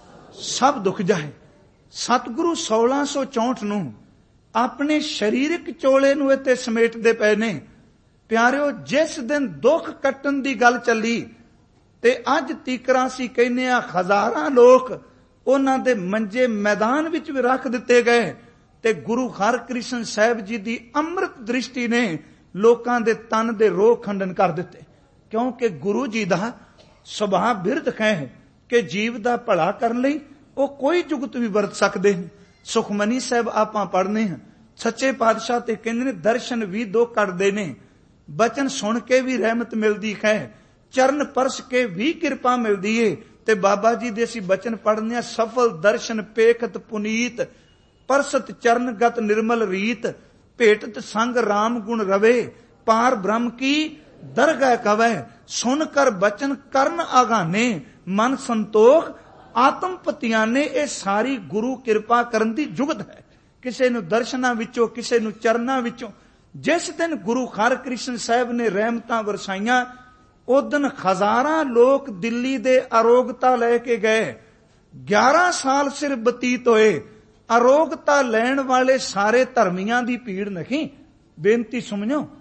ਸਭ ਦੁੱਖ ਜਾਏ। ਸਤਿਗੁਰੂ ਸੋਲਾਂ ਸੌ ਚੌਂਠ ਨੂੰ ਆਪਣੇ ਸਰੀਰਕ ਚੋਲੇ ਨੂੰ ਇੱਥੇ ਸਮੇਟਦੇ ਪਏ ਨੇ। ਪਿਆਰਿਓ, ਜਿਸ ਦਿਨ ਦੁੱਖ ਕੱਟਣ ਦੀ ਗੱਲ ਚੱਲੀ ਤੇ ਅੱਜ ਤੀਕਰਾਂ ਸੀ ਕਹਿੰਦੇ ਆ, ਹਜ਼ਾਰਾਂ ਲੋਕ ਉਹਨਾਂ ਦੇ ਮੰਜੇ ਮੈਦਾਨ ਵਿੱਚ ਵੀ ਰੱਖ ਦਿੱਤੇ ਗਏ ਤੇ ਗੁਰੂ ਹਰਕ੍ਰਿਸ਼ਨ ਸਾਹਿਬ ਜੀ ਦੀ ਅੰਮ੍ਰਿਤ ਦ੍ਰਿਸ਼ਟੀ ਨੇ ਲੋਕਾਂ ਦੇ ਤਨ ਦੇ ਰੋਗ ਖੰਡਨ ਕਰ ਦਿੱਤੇ। ਕਿਉਂਕਿ ਗੁਰੂ ਜੀ ਦਾ ਸੁਭਾਅ ਬਿਰਧ ਹੈ ਕਿ ਜੀਵ ਦਾ ਭਲਾ ਕਰਨ ਲਈ ਉਹ ਕੋਈ ਜੁਗਤ ਵੀ ਵਰਤ ਸਕਦੇ ਨੇ। ਸੁਖਮਨੀ ਸਾਹਿਬ ਆਪਾਂ ਪੜ੍ਹਨੇ ਹਾਂ, ਸੱਚੇ ਪਾਤਸ਼ਾਹ ਤੇ ਕਹਿੰਦੇ ਨੇ, ਦਰਸ਼ਨ ਵੀ ਦੋ ਕੱਢਦੇ ਨੇ, ਬਚਨ ਸੁਣ ਕੇ ਵੀ ਰਹਿਮਤ ਮਿਲਦੀ ਹੈ, ਚਰਨ ਪਰਸ ਕੇ ਵੀ ਕਿਰਪਾ ਮਿਲਦੀ ਏ। ਤੇ ਬਾਬਾ ਜੀ ਦੇ ਅਸੀਂ ਬਚਨ ਪੜ੍ਹਨੇ ਆ, ਸਫਲ ਦਰਸ਼ਨ ਪੇਖਤ ਪੁਨੀਤ, ਪਰਸਤ ਚਰਨਗਤ ਨਿਰਮਲ ਰੀਤ, ਭੇਟਤ ਸੰਗ ਰਾਮ ਗੁਣ ਰਵੇ, ਪਾਰ ਬ੍ਰਹਮ ਕੀ ਦਰਗਹਿ ਕਵੈ, ਸੁਨ ਕਰ ਬਚਨ ਕਰਨ ਆਗਾਨੇ, ਮਨ ਸੰਤੋਖ ਆਤਮ ਪਤਿਆਨੇ। ਇਹ ਸਾਰੀ ਗੁਰੂ ਕਿਰਪਾ ਕਰਨ ਦੀ ਜੁਗਤ ਹੈ। ਕਿਸੇ ਨੂੰ ਦਰਸ਼ਨਾਂ ਵਿੱਚੋਂ, ਕਿਸੇ ਨੂੰ ਚਰਨਾਂ ਵਿੱਚੋਂ। ਜਿਸ ਦਿਨ ਗੁਰੂ ਹਰਕ੍ਰਿਸ਼ਨ ਸਾਹਿਬ ਨੇ ਰਹਿਮਤਾਂ ਵਰਸਾਈਆਂ, ਉਸ ਦਿਨ ਹਜ਼ਾਰਾਂ ਲੋਕ ਦਿੱਲੀ ਦੇ ਅਰੋਗਤਾ ਲੈ ਕੇ ਗਏ। ਗਿਆਰਾਂ ਸਾਲ ਸਿਰ ਬਤੀਤ ਹੋਏ। ਅਰੋਗਤਾ ਲੈਣ ਵਾਲੇ ਸਾਰੇ ਧਰਮੀਆਂ ਦੀ ਭੀੜ ਨਹੀਂ। ਬੇਨਤੀ ਸੁਣਿਓ,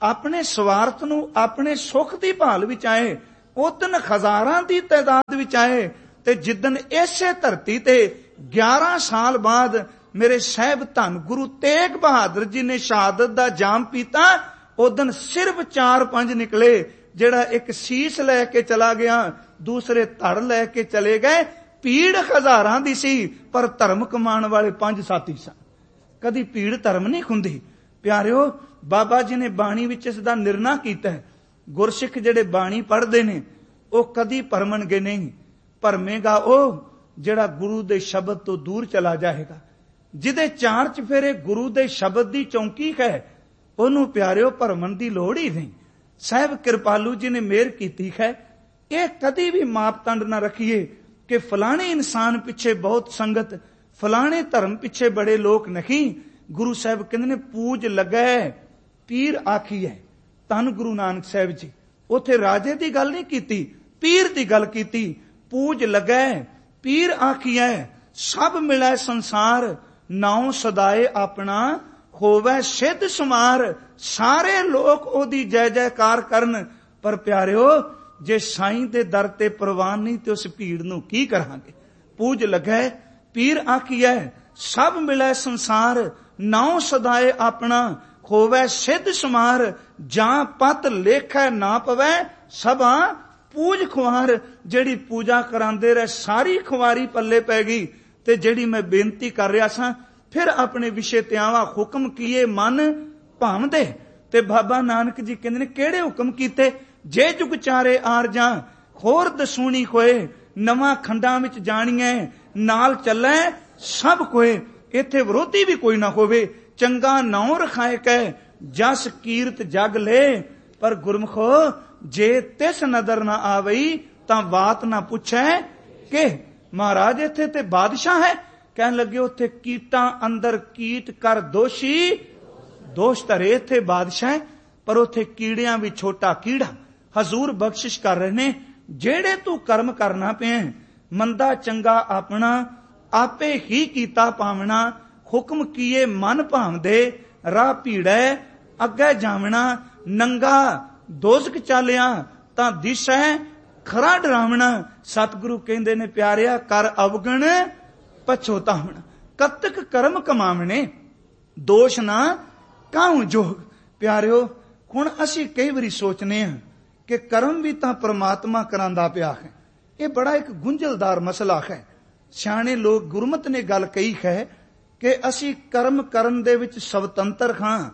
ਆਪਣੇ ਸਵਾਰਥ ਨੂੰ, ਆਪਣੇ ਸੁੱਖ ਦੀ ਭਾਲ ਵਿੱਚ ਆਏ, ਉਦਨ ਹਜ਼ਾਰਾਂ ਦੀ ਤਾਦਾਦ ਵਿੱਚ ਆਏ। ਤੇ ਜਿੱਦਨ ਇਸੇ ਧਰਤੀ ਤੇ ਗਿਆਰਾਂ ਸਾਲ ਬਾਅਦ ਮੇਰੇ ਸਾਹਿਬ ਧੰਨ ਗੁਰੂ ਤੇਗ ਬਹਾਦਰ ਜੀ ਨੇ ਸ਼ਹਾਦਤ ਦਾ ਜਾਮ ਪੀਤਾ, ਉਦਨ ਸਿਰਫ ਚਾਰ ਪੰਜ ਨਿਕਲੇ। ਜਿਹੜਾ ਇੱਕ ਸੀਸ ਲੈ ਕੇ ਚਲਾ ਗਿਆ, ਦੂਸਰੇ ਧੜ ਲੈ ਕੇ ਚਲੇ ਗਏ। ਭੀੜ ਹਜ਼ਾਰਾਂ ਦੀ ਸੀ, ਪਰ ਧਰਮ ਕਮਾਉਣ ਵਾਲੇ ਪੰਜ ਸਾਥੀ ਸਨ। ਕਦੀ ਭੀੜ ਧਰਮ ਨਹੀਂ ਖੁੰਦੀ। ਪਿਆਰਿਓ, ਬਾਬਾ ਜੀ ਨੇ ਬਾਣੀ ਵਿੱਚ ਇਸ ਦਾ ਨਿਰਣਾ ਕੀਤਾ ਹੈ। ਗੁਰਸਿੱਖ ਜਿਹੜੇ ਬਾਣੀ ਪੜ੍ਹਦੇ ਨੇ ਉਹ ਕਦੀ ਭਰਮਣਗੇ ਨਹੀਂ। ਭਰਮੇਗਾ ਉਹ ਜਿਹੜਾ ਗੁਰੂ ਦੇ ਸ਼ਬਦ ਤੋਂ ਦੂਰ ਚਲਾ ਜਾਏਗਾ। ਜਿਹਦੇ ਚਾਰ ਚਫੇਰੇ ਗੁਰੂ ਦੇ ਸ਼ਬਦ ਦੀ ਚੌਂਕੀ ਹੈ, ਉਹਨੂੰ ਪਿਆਰਿਓ ਭਰਮਣ ਦੀ ਲੋੜ ਹੀ ਨਹੀਂ। ਸਾਹਿਬ ਕਿਰਪਾਲੂ ਜੀ ਨੇ ਮਿਹਰ ਕੀਤੀ ਹੈ। ਇਹ ਕਦੀ ਵੀ ਮਾਪਦੰਡ ਨਾ ਰੱਖੀਏ ਕਿ ਫਲਾਣੇ ਇਨਸਾਨ ਪਿੱਛੇ ਬਹੁਤ ਸੰਗਤ, ਫਲਾਣੇ ਧਰਮ ਪਿੱਛੇ ਬੜੇ ਲੋਕ ਨਹੀਂ। ਗੁਰੂ ਸਾਹਿਬ ਕਹਿੰਦੇ ਨੇ ਪੂਜ ਲੱਗੈ ਪੀਰ ਆਖੀਐ। ਧੰਨ ਗੁਰੂ ਨਾਨਕ ਸਾਹਿਬ ਜੀ ਉੱਥੇ ਰਾਜੇ ਦੀ ਗੱਲ ਨਹੀਂ ਕੀਤੀ, ਪੀਰ ਦੀ ਗੱਲ ਕੀਤੀ। ਪੂਜ ਲੱਗੈ ਪੀਰ ਆਖੀਐ, ਸਭ ਮਿਲੈ ਸੰਸਾਰ, ਨਾਉ ਸਦਾਏ ਆਪਣਾ ਹੋਵੇ ਸਿੱਧ ਸੁਮਾਰ। ਸਾਰੇ ਲੋਕ ਉਹਦੀ ਜੈ ਜੈਕਾਰ ਕਰਨ, ਪਰ ਪਿਆਰਿਓ ਜੇ ਸਾਈਂ ਦੇ ਦਰ ਤੇ ਪ੍ਰਵਾਨ ਨਹੀਂ ਤੇ ਉਸ ਭੀੜ ਨੂੰ ਕੀ ਕਰਾਂਗੇ। ਪੂਜ ਲੱਗੈ ਪੀਰ ਆਖੀਐ, ਸਭ ਮਿਲੈ ਸੰਸਾਰ, ਨਾਉ ਸਦਾਏ ਆਪਣਾ ਹੋਵੇ ਸਿੱਧ ਸੁਮਾਰ। ਜਾਂ ਪਤ ਲੇਖੈ ਨਾ ਪਵੈ, ਸਭਾ ਪੂਜ ਖੁਆਰ। ਜਿਹੜੀ ਪੂਜਾ ਕਰਾਂਦੇ ਰਹੇ ਸਾਰੀ ਖੁਆਰੀ ਪੱਲੇ ਪੈ ਗਈ। ਤੇ ਜਿਹੜੀ ਮੈਂ ਬੇਨਤੀ ਕਰ ਰਿਹਾ ਸਾਂ, ਫਿਰ ਆਪਣੇ ਵਿਸ਼ੇ ਤੇ ਆਵਾਂ। ਹੁਕਮ ਕੀਏ ਮਨ ਭਾਵਦੇ। ਤੇ ਬਾਬਾ ਨਾਨਕ ਜੀ ਕਹਿੰਦੇ ਨੇ ਕਿਹੜੇ ਹੁਕਮ ਕੀਤੇ? ਜੇ ਜੁਗ ਚਾਰੇ ਆਰ ਜਾਂ ਹੋਰ ਦਸੂਣੀ ਕੋਏ, ਨਵਾਂ ਖੰਡਾਂ ਵਿੱਚ ਜਾਣੀਐ ਨਾਲ ਚੱਲੈ ਸਭ ਕੋਏ। ਇੱਥੇ ਵਿਰੋਧੀ ਵੀ ਕੋਈ ਨਾ ਹੋਵੇ। ਚੰਗਾ ਨਾਉ ਰਖਾਏ ਕੈ, ਜਸ ਕੀਰਤ ਜਗ ਲੈ। ਪਰ ਗੁਰਮਖੋ ਜੇ ਤਿਸ ਨਦਰ ਨਾ ਆਵਈ, ਤਾਂ ਬਾਤ ਨਾ ਪੁੱਛੈ ਕਿ ਮਹਾਰਾਜ ਇੱਥੇ ਤੇ ਬਾਦਸ਼ਾਹ ਹੈ। ਕਹਿਣ ਲੱਗੇ ਉੱਥੇ ਕੀਟਾਂ ਅੰਦਰ ਕੀਟ ਕਰ ਦੋਸ਼ੀ, ਦੋਸ਼ ਧਰੇ। ਇੱਥੇ ਬਾਦਸ਼ਾਹ ਹੈ, ਪਰ ਉੱਥੇ ਕੀੜਿਆਂ ਵੀ ਛੋਟਾ ਕੀੜਾ। ਹਜ਼ੂਰ ਬਖਸ਼ਿਸ਼ ਕਰ ਰਹੇ ਨੇ, ਜਿਹੜੇ ਤੂੰ ਕਰਮ ਕਰਨਾ ਪਿਆ, ਮੰਦਾ ਚੰਗਾ ਆਪਣਾ ਆਪੇ ਹੀ ਕੀਤਾ ਪਾਵਣਾ। ਹੁਕਮ ਕੀਏ ਮਨ ਭਾਵਦੇ, ਰਾਹ ਭੀੜੈ ਅੱਗੇ ਜਾਵਣਾ। ਨੰਗਾ ਦੋਜ਼ਖ ਚਾਲਿਆ ਤਾਂ ਦਿਸ਼ੈ ਖਰਾ ਡਰਾਵਣਾ। ਸਤਿਗੁਰੂ ਕਹਿੰਦੇ ਨੇ ਪਿਆਰਿਆ, ਕਰ ਅਵਗਣ ਪਛੋਤਾਵਣਾ। ਕਤਕ ਕਰਮ ਕਮਾਵਣੇ, ਦੋਸ਼ ਨਾ ਕਾਹੂ ਜੋਗ। ਪਿਆਰਿਓ, ਹੁਣ ਅਸੀਂ ਕਈ ਵਾਰੀ ਸੋਚਨੇ ਹਾਂ ਕਿ ਕਰਮ ਵੀ ਤਾਂ ਪ੍ਰਮਾਤਮਾ ਕਰਾਂਦਾ ਪਿਆ ਹੈ। ਇਹ ਬੜਾ ਇੱਕ ਗੁੰਝਲਦਾਰ ਮਸਲਾ ਹੈ। ਸਿਆਣੇ ਲੋਕ ਗੁਰਮਤਿ ਨੇ ਗੱਲ ਕਹੀ ਹੈ ਕਿ ਅਸੀਂ ਕਰਮ ਕਰਨ ਦੇ ਵਿੱਚ ਸਵਤੰਤਰ ਹਾਂ,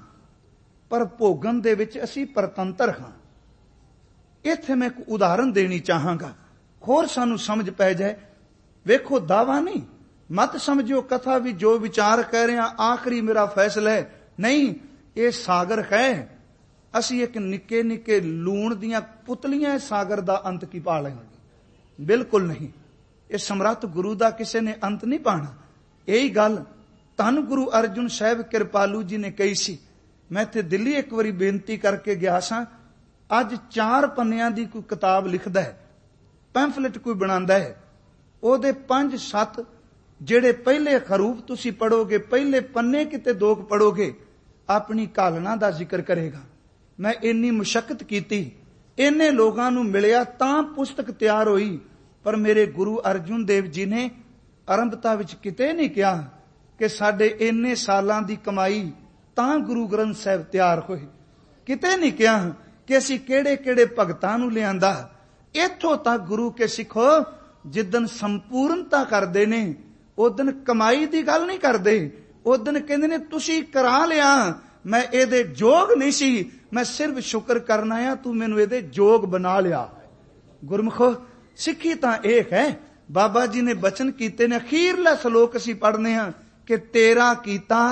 ਪਰ ਭੋਗਣ ਦੇ ਵਿੱਚ ਅਸੀਂ ਪਰਤੰਤਰ ਹਾਂ। ਇੱਥੇ ਮੈਂ ਇੱਕ ਉਦਾਹਰਨ ਦੇਣੀ ਚਾਹਾਂਗਾ, ਹੋਰ ਸਾਨੂੰ ਸਮਝ ਪੈ ਜਾਏ। ਵੇਖੋ, ਦਾਵਾ ਨਹੀਂ, ਮਤ ਸਮਝਿਓ ਕਥਾ ਵੀ ਜੋ ਵਿਚਾਰ ਕਹਿ ਰਹੇ ਹਾਂ ਆਖਰੀ ਮੇਰਾ ਫੈਸਲਾ ਹੈ। ਨਹੀਂ, ਇਹ ਸਾਗਰ ਹੈ। ਅਸੀਂ ਇੱਕ ਨਿੱਕੇ ਨਿੱਕੇ ਲੂਣ ਦੀਆਂ ਪੁਤਲੀਆਂ ਸਾਗਰ ਦਾ ਅੰਤ ਕੀ ਪਾ ਲੈਣਗੇ? ਬਿਲਕੁਲ ਨਹੀਂ। ਇਹ ਸਮਰੱਥ ਗੁਰੂ ਦਾ ਕਿਸੇ ਨੇ ਅੰਤ ਨਹੀਂ ਪਾਣਾ। ਇਹੀ ਗੱਲ ਧੰਨ ਗੁਰੂ ਅਰਜੁਨ ਸਾਹਿਬ ਕਿਰਪਾਲੂ ਜੀ ਨੇ ਕਹੀ ਸੀ। ਮੈਂ ਇੱਥੇ ਦਿੱਲੀ ਇੱਕ ਵਾਰੀ ਬੇਨਤੀ ਕਰਕੇ ਗਿਆ ਸਾਂ। ਅੱਜ ਚਾਰ ਪੰਨਿਆਂ ਦੀ ਕੋਈ ਕਿਤਾਬ ਲਿਖਦਾ ਹੈ, ਪੈਂਫਲੇਟ ਕੋਈ ਬਣਾਉਂਦਾ ਹੈ, ਉਹਦੇ ਪੰਜ ਸੱਤ ਜਿਹੜੇ ਪਹਿਲੇ ਖਰੂਫ ਤੁਸੀਂ ਪੜੋਗੇ, ਪਹਿਲੇ ਪੰਨੇ ਕਿਤੇ ਦੋ ਪੜੋਗੇ, ਆਪਣੀ ਕਾਲਣਾ ਦਾ ਜ਼ਿਕਰ ਕਰੇਗਾ। ਮੈਂ ਇੰਨੀ ਮੁਸ਼ੱਕਤ ਕੀਤੀ, ਇੰਨੇ ਲੋਕਾਂ ਨੂੰ ਮਿਲਿਆ ਤਾਂ ਪੁਸਤਕ ਤਿਆਰ ਹੋਈ। ਪਰ ਮੇਰੇ ਗੁਰੂ ਅਰਜੁਨ ਦੇਵ ਜੀ ਨੇ ਆਰੰਭਤਾ ਵਿੱਚ ਕਿਤੇ ਨਹੀਂ ਕਿਹਾ ਕਿ ਸਾਡੇ ਇੰਨੇ ਸਾਲਾਂ ਦੀ ਕਮਾਈ ਤਾਂ ਗੁਰੂ ਗ੍ਰੰਥ ਸਾਹਿਬ ਤਿਆਰ ਹੋਏ। ਕਿਤੇ ਨਹੀਂ ਕਿਹਾ ਕਿ ਅਸੀਂ ਕਿਹੜੇ ਕਿਹੜੇ ਭਗਤਾਂ ਨੂੰ ਲਿਆਂਦਾ। ਇੱਥੋਂ ਤੱਕ ਗੁਰੂ ਕੇ ਸਿੱਖੋ, ਜਿੱਦਨ ਸੰਪੂਰਨਤਾ ਕਰਦੇ ਨੇ ਉਦਨ ਕਮਾਈ ਦੀ ਗੱਲ ਨਹੀਂ ਕਰਦੇ। ਉਦਨ ਕਹਿੰਦੇ ਨੇ ਤੁਸੀਂ ਕਰਾ ਲਿਆ, ਮੈਂ ਇਹਦੇ ਯੋਗ ਨਹੀਂ ਸੀ, ਮੈਂ ਸਿਰਫ ਸ਼ੁਕਰ ਕਰਨਾ ਆ ਤੂੰ ਮੈਨੂੰ ਇਹਦੇ ਯੋਗ ਬਣਾ ਲਿਆ। ਗੁਰਮੁਖੋ, ਸਿੱਖੀ ਤਾਂ ਇਹ ਹੈ। ਬਾਬਾ ਜੀ ਨੇ ਬਚਨ ਕੀਤੇ ਨੇ, ਅਖੀਰਲਾ ਸ਼ਲੋਕ ਅਸੀਂ ਪੜ੍ਹਨੇ ਹਾਂ ਕਿ ਤੇਰਾ ਕੀਤਾ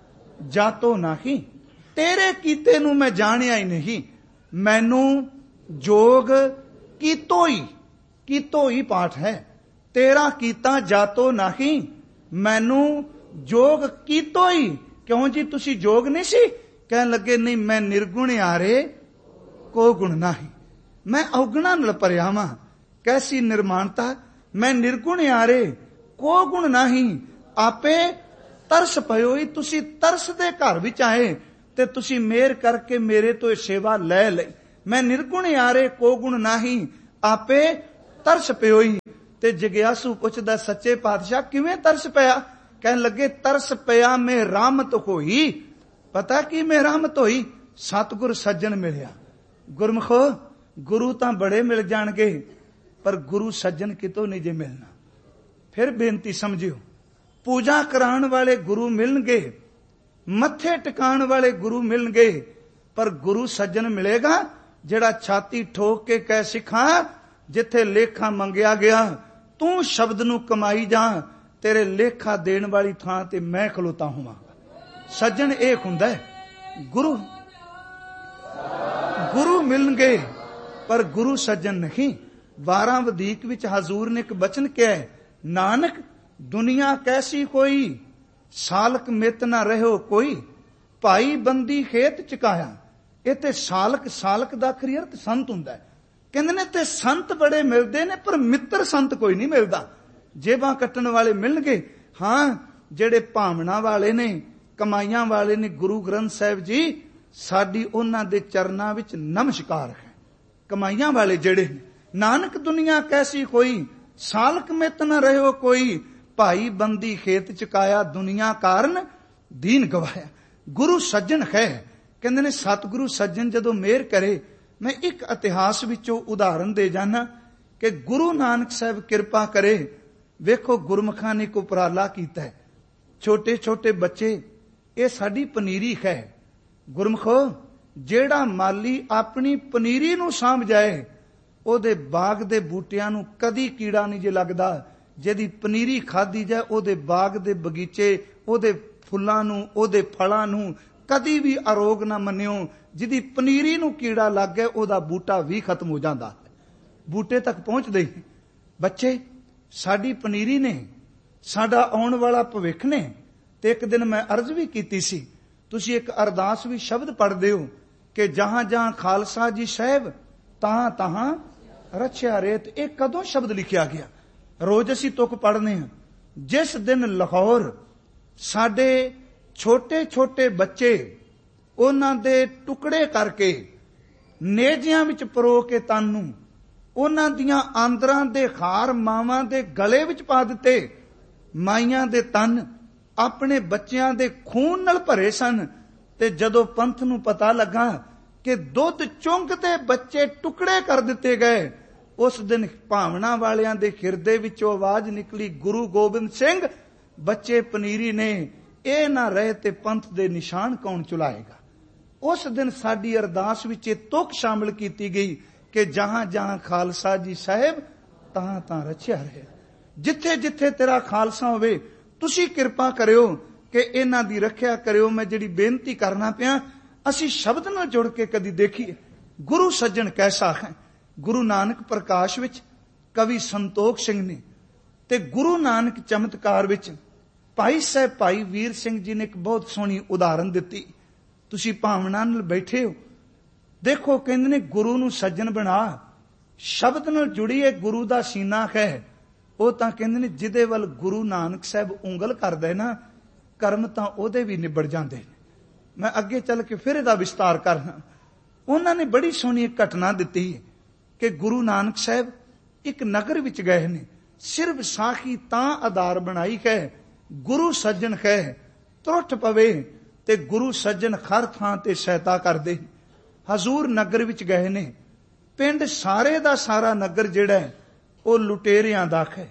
ਜਾਤੋ ਨਹੀਂ, ਤੇਰੇ ਕੀਤੇ ਨੂੰ ਮੈਂ ਜਾਣਿਆ ਹੀ ਨਹੀਂ, ਮੈਨੂੰ ਜੋਗ ਕੀਤੋ ਹੀ, ਕੀਤੋ ਹੀ ਪਾਠ ਹੈ। ਤੇਰਾ ਕੀਤਾ ਜਾਤੋ ਨਹੀਂ, ਮੈਨੂੰ ਜੋਗ ਕੀਤੋ ਹੀ। ਕਿਉਂ ਜੀ, ਤੁਸੀਂ ਜੋਗ ਨਹੀਂ ਸੀ? ਕਹਿਣ ਲੱਗੇ ਨਹੀਂ, ਮੈਂ ਨਿਰਗੁਣ ਆਰੇ ਕੋ ਗੁਣ ਨਹੀਂ, ਮੈਂ ਔਗੁਣਾ ਨਾਲ ਭਰਿਆ ਵਾਂ। ਕੈਸੀ ਨਿਰਮਾਨਤਾ, ਮੈਂ ਨਿਰਗੁਣ ਆਰੇ ਕੋ ਗੁਣ ਨਹੀਂ, ਆਪੇ ਤਰਸ ਪਇਓ ਹੀ। ਤੁਸੀਂ ਤਰਸ ਦੇ ਘਰ ਵਿੱਚ ਆਏ, ਤੇ ਤੁਸੀਂ ਮਿਹਰ ਕਰਕੇ ਮੇਰੇ ਤੋਂ ਇਹ ਸੇਵਾ ਲੈ ਲਈ। ਮੈਂ ਨਿਰਗੁਣ ਯਾਰੇ ਕੋ ਗੁਣ ਨਾਹੀ, ਆਪੇ ਤਰਸ ਪਿਓਈ। ਤੇ ਜਗਿਆਸੂ ਪੁੱਛਦਾ, ਸੱਚੇ ਪਾਤਸ਼ਾਹ ਕਿਵੇਂ ਤਰਸ ਪਿਆ? ਕਹਿਣ ਲੱਗੇ, ਤਰਸ ਪਿਆ ਮੈਂ ਰਹਿਮਤ ਹੋਈ। ਪਤਾ ਕੀ ਮੈਂ ਰਹਿਮਤ ਹੋਈ? ਸਤਿਗੁਰ ਸੱਜਣ ਮਿਲਿਆ। ਗੁਰਮਖੋ, ਗੁਰੂ ਤਾਂ ਬੜੇ ਮਿਲ ਜਾਣਗੇ, ਪਰ ਗੁਰੂ ਸੱਜਣ ਕਿਤੋਂ ਨਹੀਂ ਜੇ ਮਿਲਣਾ। ਫਿਰ ਬੇਨਤੀ ਸਮਝਿਓ, ਪੂਜਾ ਕਰਾਉਣ ਵਾਲੇ ਗੁਰੂ ਮਿਲਣਗੇ, ਮੱਥੇ ਟਿਕਾਉਣ ਵਾਲੇ ਗੁਰੂ ਮਿਲਣਗੇ, ਪਰ ਗੁਰੂ ਸੱਜਣ ਮਿਲੇਗਾ ਜਿਹੜਾ ਛਾਤੀ ਠੋਕ ਕੇ ਕਹਿ, ਸਿੱਖਾਂ ਜਿੱਥੇ ਲੇਖਾ ਮੰਗਿਆ ਗਿਆ ਤੂੰ ਸ਼ਬਦ ਨੂੰ ਕਮਾਈ ਜਾ, ਤੇਰੇ ਲੇਖਾ ਦੇਣ ਵਾਲੀ ਥਾਂ ਤੇ ਮੈਂ ਖਲੋਤਾ ਹੋਵਾਂਗਾ। ਸੱਜਣ ਇਹ ਹੁੰਦਾ ਹੈ। ਗੁਰੂ ਗੁਰੂ ਮਿਲਣਗੇ, ਪਰ ਗੁਰੂ ਸੱਜਣ ਨਹੀਂ। ਬਾਰਾਂ ਵਧੀਕ ਵਿੱਚ ਹਜ਼ੂਰ ਨੇ ਇੱਕ ਬਚਨ ਕਿਹਾ, ਨਾਨਕ ਦੁਨੀਆ ਕੈਸੀ ਕੋਈ, ਸਾਲਕ ਮਿਤ ਨਾ ਰਹਿਓ ਕੋਈ, ਭਾਈ ਬੰਦੀ ਖੇਤ ਚੁਕਾਇਆ। ਇਹ ਤੇ ਸਾਲਕ, ਸਾਲਕ ਦਾ ਅਖਰੀ ਅਰਥ ਸੰਤ ਹੁੰਦਾ ਹੈ। ਕਹਿੰਦੇ ਨੇ ਤੇ ਸੰਤ ਬੜੇ ਮਿਲਦੇ ਨੇ, ਪਰ ਮਿੱਤਰ ਸੰਤ ਕੋਈ ਨਹੀਂ ਮਿਲਦਾ। ਜੇਬਾਂ ਕੱਟਣ ਵਾਲੇ ਮਿਲਣਗੇ, ਹਾਂ ਜਿਹੜੇ ਭਾਵਨਾ ਵਾਲੇ ਨੇ, ਕਮਾਈਆਂ ਵਾਲੇ ਨੇ। ਗੁਰੂ ਗ੍ਰੰਥ ਸਾਹਿਬ ਜੀ ਸਾਡੀ ਉਹਨਾਂ ਦੇ ਚਰਨਾਂ ਵਿੱਚ ਨਮਸਕਾਰ ਹੈ। ਕਮਾਈਆਂ ਵਾਲੇ ਜਿਹੜੇ ਨੇ, ਨਾਨਕ ਦੁਨੀਆ ਕੈਸੀ ਕੋਈ, ਸਾਲਕ ਮਿਤ ਨਾ ਰਹਿਓ ਕੋਈ, ਭਾਈ ਬੰਦੀ ਖੇਤ ਚੁਕਾਇਆ, ਦੁਨੀਆ ਕਾਰਨ ਦੀਨ ਗਵਾਇਆ। ਗੁਰੂ ਸੱਜਣ ਹੈ। ਕਹਿੰਦੇ ਨੇ ਸਤਿਗੁਰੂ ਸੱਜਣ ਜਦੋਂ ਮਿਹਰ ਕਰੇ। ਮੈਂ ਇੱਕ ਇਤਿਹਾਸ ਵਿੱਚੋਂ ਉਦਾਹਰਨ ਦੇ ਜਾਣਾ ਕਿ ਗੁਰੂ ਨਾਨਕ ਸਾਹਿਬ ਕਿਰਪਾ ਕਰੇ। ਵੇਖੋ ਗੁਰਮੁਖਾਂ ਨੇ ਇੱਕ ਉਪਰਾਲਾ ਕੀਤਾ ਹੈ। ਛੋਟੇ ਛੋਟੇ ਬੱਚੇ, ਇਹ ਸਾਡੀ ਪਨੀਰੀ ਹੈ। ਗੁਰਮੁਖੋ, ਜਿਹੜਾ ਮਾਲੀ ਆਪਣੀ ਪਨੀਰੀ ਨੂੰ ਸਾਂਭ ਜਾਏ, ਉਹਦੇ ਬਾਗ ਦੇ ਬੂਟਿਆਂ ਨੂੰ ਕਦੀ ਕੀੜਾ ਨਹੀਂ ਜੇ ਲੱਗਦਾ। ਜਿਹਦੀ ਪਨੀਰੀ ਖਾਧੀ ਜਾਏ, ਉਹਦੇ ਬਾਗ ਦੇ ਬਗੀਚੇ, ਉਹਦੇ ਫੁੱਲਾਂ ਨੂੰ, ਉਹਦੇ ਫਲਾਂ ਨੂੰ ਕਦੀ ਵੀ ਅਰੋਗ ਨਾ ਮੰਨਿਓ। ਜਿਹਦੀ ਪਨੀਰੀ ਨੂੰ ਕੀੜਾ ਲੱਗ ਗਿਆ, ਉਹਦਾ ਬੂਟਾ ਵੀ ਖਤਮ ਹੋ ਜਾਂਦਾ। ਬੂਟੇ ਤੱਕ ਪਹੁੰਚਦੇ ਹੀ। ਬੱਚੇ ਸਾਡੀ ਪਨੀਰੀ ਨੇ, ਸਾਡਾ ਆਉਣ ਵਾਲਾ ਭਵਿੱਖ ਨੇ। ਤੇ ਇੱਕ ਦਿਨ ਮੈਂ ਅਰਜ਼ ਵੀ ਕੀਤੀ ਸੀ, ਤੁਸੀਂ ਇੱਕ ਅਰਦਾਸ ਵੀ ਸ਼ਬਦ ਪੜ੍ਹਦੇ ਹੋ ਕਿ ਜਹਾਂ ਜਹਾਂ ਖਾਲਸਾ ਜੀ ਸਾਹਿਬ, ਤਹਾਂ ਤਹਾਂ ਰਚਿਆ ਰੇਤ। ਇਹ ਕਦੋਂ ਸ਼ਬਦ ਲਿਖਿਆ ਗਿਆ? ਰੋਜ਼ ਅਸੀਂ ਤੁਕ ਪੜ੍ਹਨੇ ਹਾਂ। ਜਿਸ ਦਿਨ ਲਾਹੌਰ ਸਾਡੇ ਛੋਟੇ ਛੋਟੇ ਬੱਚੇ, ਉਹਨਾਂ ਦੇ ਟੁਕੜੇ ਕਰਕੇ ਨੇਜਿਆਂ ਵਿੱਚ ਪਰੋ ਕੇ ਤਨ ਨੂੰ, ਉਹਨਾਂ ਦੀਆਂ ਆਂਦਰਾਂ ਦੇ ਹਾਰ ਮਾਵਾਂ ਦੇ ਗਲੇ ਵਿੱਚ ਪਾ ਦਿੱਤੇ। ਮਾਈਆਂ ਦੇ ਤਨ ਆਪਣੇ ਬੱਚਿਆਂ ਦੇ ਖੂਨ ਨਾਲ ਭਰੇ ਸਨ। ਤੇ ਜਦੋਂ ਪੰਥ ਨੂੰ ਪਤਾ ਲੱਗਾ ਕਿ ਦੁੱਧ ਚੁੰਗ ਤੇ ਬੱਚੇ ਟੁਕੜੇ ਕਰ ਦਿੱਤੇ ਗਏ, ਉਸ ਦਿਨ ਭਾਵਨਾ ਵਾਲਿਆਂ ਦੇ ਹਿਰਦੇ ਵਿੱਚੋਂ ਆਵਾਜ਼ ਨਿਕਲੀ, ਗੁਰੂ ਗੋਬਿੰਦ ਸਿੰਘ, ਬੱਚੇ ਪਨੀਰੀ ਨੇ, ਇਹ ਨਾ ਰਹੇ ਤੇ ਪੰਥ ਦੇ ਨਿਸ਼ਾਨ ਕੌਣ ਚੁਲਾਏਗਾ। ਉਸ ਦਿਨ ਸਾਡੀ ਅਰਦਾਸ ਵਿੱਚ ਇਹ ਤੁਕ ਸ਼ਾਮਿਲ ਕੀਤੀ ਗਈ ਕਿ ਜਹਾਂ ਜਹਾਂ ਖਾਲਸਾ ਜੀ ਸਾਹਿਬ, ਤਹਾਂ ਤਾਂ ਰਚਿਆ ਰਹੇ। ਜਿੱਥੇ ਜਿੱਥੇ ਤੇਰਾ ਖਾਲਸਾ ਹੋਵੇ, ਤੁਸੀਂ ਕਿਰਪਾ ਕਰਿਓ ਕਿ ਇਹਨਾਂ ਦੀ ਰੱਖਿਆ ਕਰਿਓ। ਮੈਂ ਜਿਹੜੀ ਬੇਨਤੀ ਕਰਨਾ ਪਿਆ, ਅਸੀਂ ਸ਼ਬਦ ਨਾਲ ਜੁੜ ਕੇ ਕਦੀ ਦੇਖੀਏ ਗੁਰੂ ਸੱਜਣ ਕੈਸਾ ਹੈ। ਗੁਰੂ ਨਾਨਕ ਪ੍ਰਕਾਸ਼ ਵਿੱਚ ਕਵੀ ਸੰਤੋਖ ਸਿੰਘ ਨੇ, ਤੇ ਗੁਰੂ ਨਾਨਕ ਚਮਤਕਾਰ ਵਿੱਚ ਭਾਈ ਸਾਹਿਬ ਭਾਈ ਵੀਰ ਸਿੰਘ ਜੀ ਨੇ ਇੱਕ ਬਹੁਤ ਸੋਹਣੀ ਉਦਾਹਰਨ ਦਿੱਤੀ। ਤੁਸੀਂ ਭਾਵਨਾ ਨਾਲ ਬੈਠੇ ਹੋ, ਦੇਖੋ ਕਹਿੰਦੇ ਨੇ ਗੁਰੂ ਨੂੰ ਸੱਜਣ ਬਣਾ। ਸ਼ਬਦ ਨਾਲ ਜੁੜੀਏ ਗੁਰੂ ਦਾ ਸੀਨਾ ਹੈ। ਉਹ ਤਾਂ ਕਹਿੰਦੇ ਨੇ ਜਿਹਦੇ ਵੱਲ ਗੁਰੂ ਨਾਨਕ ਸਾਹਿਬ ਉਂਗਲ ਕਰਦਾ ਨਾ, ਕਰਮ ਤਾਂ ਉਹਦੇ ਵੀ ਨਿਬੜ ਜਾਂਦੇ ਨੇ। ਮੈਂ ਅੱਗੇ ਚੱਲ ਕੇ ਫਿਰ ਇਹਦਾ ਵਿਸਤਾਰ ਕਰਨਾ। ਉਹਨਾਂ ਨੇ ਬੜੀ ਸੋਹਣੀ ਇੱਕ ਘਟਨਾ ਦਿੱਤੀ ਕਿ ਗੁਰੂ ਨਾਨਕ ਸਾਹਿਬ ਇੱਕ ਨਗਰ ਵਿੱਚ ਗਏ ਨੇ। ਸਿਰਫ ਸਾਖੀ ਤਾਂ ਆਧਾਰ ਬਣਾਈ ਹੈ, ਗੁਰੂ ਸੱਜਣ ਹੈ। ਤਰੁੱਠ ਪਵੇ ਤੇ ਗੁਰੂ ਸੱਜਣ ਹਰ ਥਾਂ ਤੇ ਸਹਾਇਤਾ ਕਰਦੇ। ਹਜ਼ੂਰ ਨਗਰ ਵਿੱਚ ਗਏ ਨੇ। ਪਿੰਡ ਸਾਰੇ ਦਾ ਸਾਰਾ ਨਗਰ ਜਿਹੜਾ ਉਹ ਲੁਟੇਰਿਆਂ ਦਾ ਹੈ,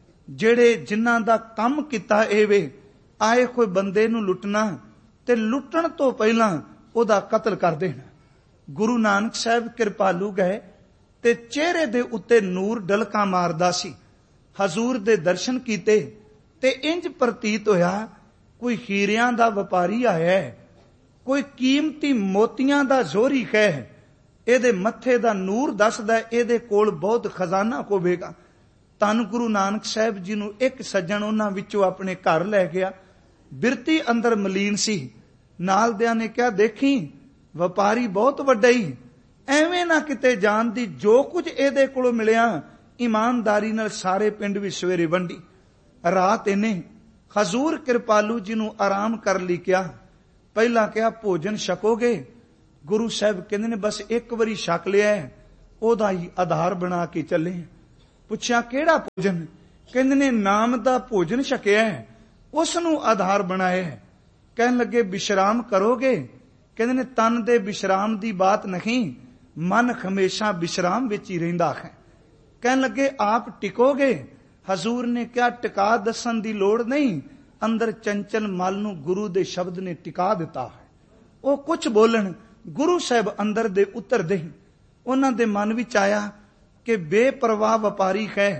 ਜਿਹੜੇ ਜਿਨ੍ਹਾਂ ਦਾ ਕੰਮ ਕੀਤਾ ਇਹ ਵੇ, ਆਏ ਕੋਈ ਬੰਦੇ ਨੂੰ ਲੁੱਟਣਾ ਤੇ ਲੁੱਟਣ ਤੋਂ ਪਹਿਲਾਂ ਉਹਦਾ ਕਤਲ ਕਰਦੇ ਨੇ। ਗੁਰੂ ਨਾਨਕ ਸਾਹਿਬ ਕਿਰਪਾਲੂ ਗਏ ਤੇ ਚਿਹਰੇ ਦੇ ਉੱਤੇ ਨੂਰ ਡਲਕਾ ਮਾਰਦਾ ਸੀ। ਹਜ਼ੂਰ ਦੇ ਦਰਸ਼ਨ ਕੀਤੇ ਤੇ ਇੰਜ ਪ੍ਰਤੀਤ ਹੋਇਆ ਕੋਈ ਹੀਰਿਆਂ ਦਾ ਵਪਾਰੀ ਆਇਆ ਹੈ, ਕੋਈ ਕੀਮਤੀ ਮੋਤੀਆਂ ਦਾ ਜ਼ੋਰੀ ਹੈ। ਇਹਦੇ ਮੱਥੇ ਦਾ ਨੂਰ ਦੱਸਦਾ ਇਹਦੇ ਕੋਲ ਬਹੁਤ ਖਜ਼ਾਨਾ ਹੋਵੇਗਾ। ਧੰਨ ਗੁਰੂ ਨਾਨਕ ਸਾਹਿਬ ਜੀ ਨੂੰ ਇੱਕ ਸੱਜਣ ਉਹਨਾਂ ਵਿੱਚੋਂ ਆਪਣੇ ਘਰ ਲੈ ਗਿਆ। ਬਿਰਤੀ ਅੰਦਰ ਮਲੀਨ ਸੀ। ਨਾਲ ਦਿਆਂ ਨੇ ਕਿਹਾ, ਦੇਖੀ ਵਪਾਰੀ ਬਹੁਤ ਵੱਡਾ ਹੀ, ਐਵੇਂ ਨਾ ਕਿਤੇ ਜਾਣ ਦੀ। ਜੋ ਕੁਝ ਇਹਦੇ ਕੋਲੋਂ ਮਿਲਿਆ ਇਮਾਨਦਾਰੀ ਨਾਲ ਸਾਰੇ ਪਿੰਡ ਵਿੱਚ ਸਵੇਰੇ ਵੰਡੀ। ਰਾਤ ਇਹਨੇ ਹਜ਼ੂਰ ਕਿਰਪਾਲੂ ਜੀ ਨੂੰ ਆਰਾਮ ਕਰ ਲਈ ਕਿਹਾ, ਪਹਿਲਾਂ ਕਿਹਾ ਭੋਜਨ ਛਕੋਗੇ। ਗੁਰੂ ਸਾਹਿਬ ਕਹਿੰਦੇ ਨੇ ਬਸ ਇੱਕ ਵਾਰੀ ਛਕ ਲਿਆ, ਉਹਦਾ ਹੀ ਆਧਾਰ ਬਣਾ ਕੇ ਚੱਲੇ। ਪੁੱਛਿਆ ਕਿਹੜਾ ਭੋਜਨ? ਕਹਿੰਦੇ ਨੇ ਨਾਮ ਦਾ ਭੋਜਨ ਛਕਿਆ, ਉਸ ਨੂੰ ਆਧਾਰ ਬਣਾਇਆ। ਕਹਿਣ ਲੱਗੇ ਵਿਸ਼ਰਾਮ ਕਰੋਗੇ? ਕਹਿੰਦੇ ਨੇ ਤਨ ਦੇ ਵਿਸ਼ਰਾਮ ਦੀ ਬਾਤ ਨਹੀਂ, ਮਨ ਹਮੇਸ਼ਾ ਵਿਸ਼ਰਾਮ ਵਿੱਚ ਹੀ ਰਹਿੰਦਾ ਹੈ। ਕਹਿਣ ਲੱਗੇ ਆਪ ਟਿਕੋਗੇ? ਹਜ਼ੂਰ ਨੇ ਕਿਹਾ ਟਿਕਾ ਦੱਸਣ ਦੀ ਲੋੜ ਨਹੀਂ, ਅੰਦਰ ਚੰਚਲ ਮਲ ਨੂੰ ਗੁਰੂ ਦੇ ਸ਼ਬਦ ਨੇ ਟਿਕਾ ਦਿੱਤਾ ਹੈ। ਉਹ ਕੁਝ ਬੋਲਣ, ਗੁਰੂ ਸਾਹਿਬ ਅੰਦਰ ਦੇ ਉਤਰਦੇ। ਉਹਨਾਂ ਦੇ ਮਨ ਵਿੱਚ ਆਇਆ ਕਿ ਬੇਪਰਵਾਹ ਵਪਾਰੀ ਹੈ,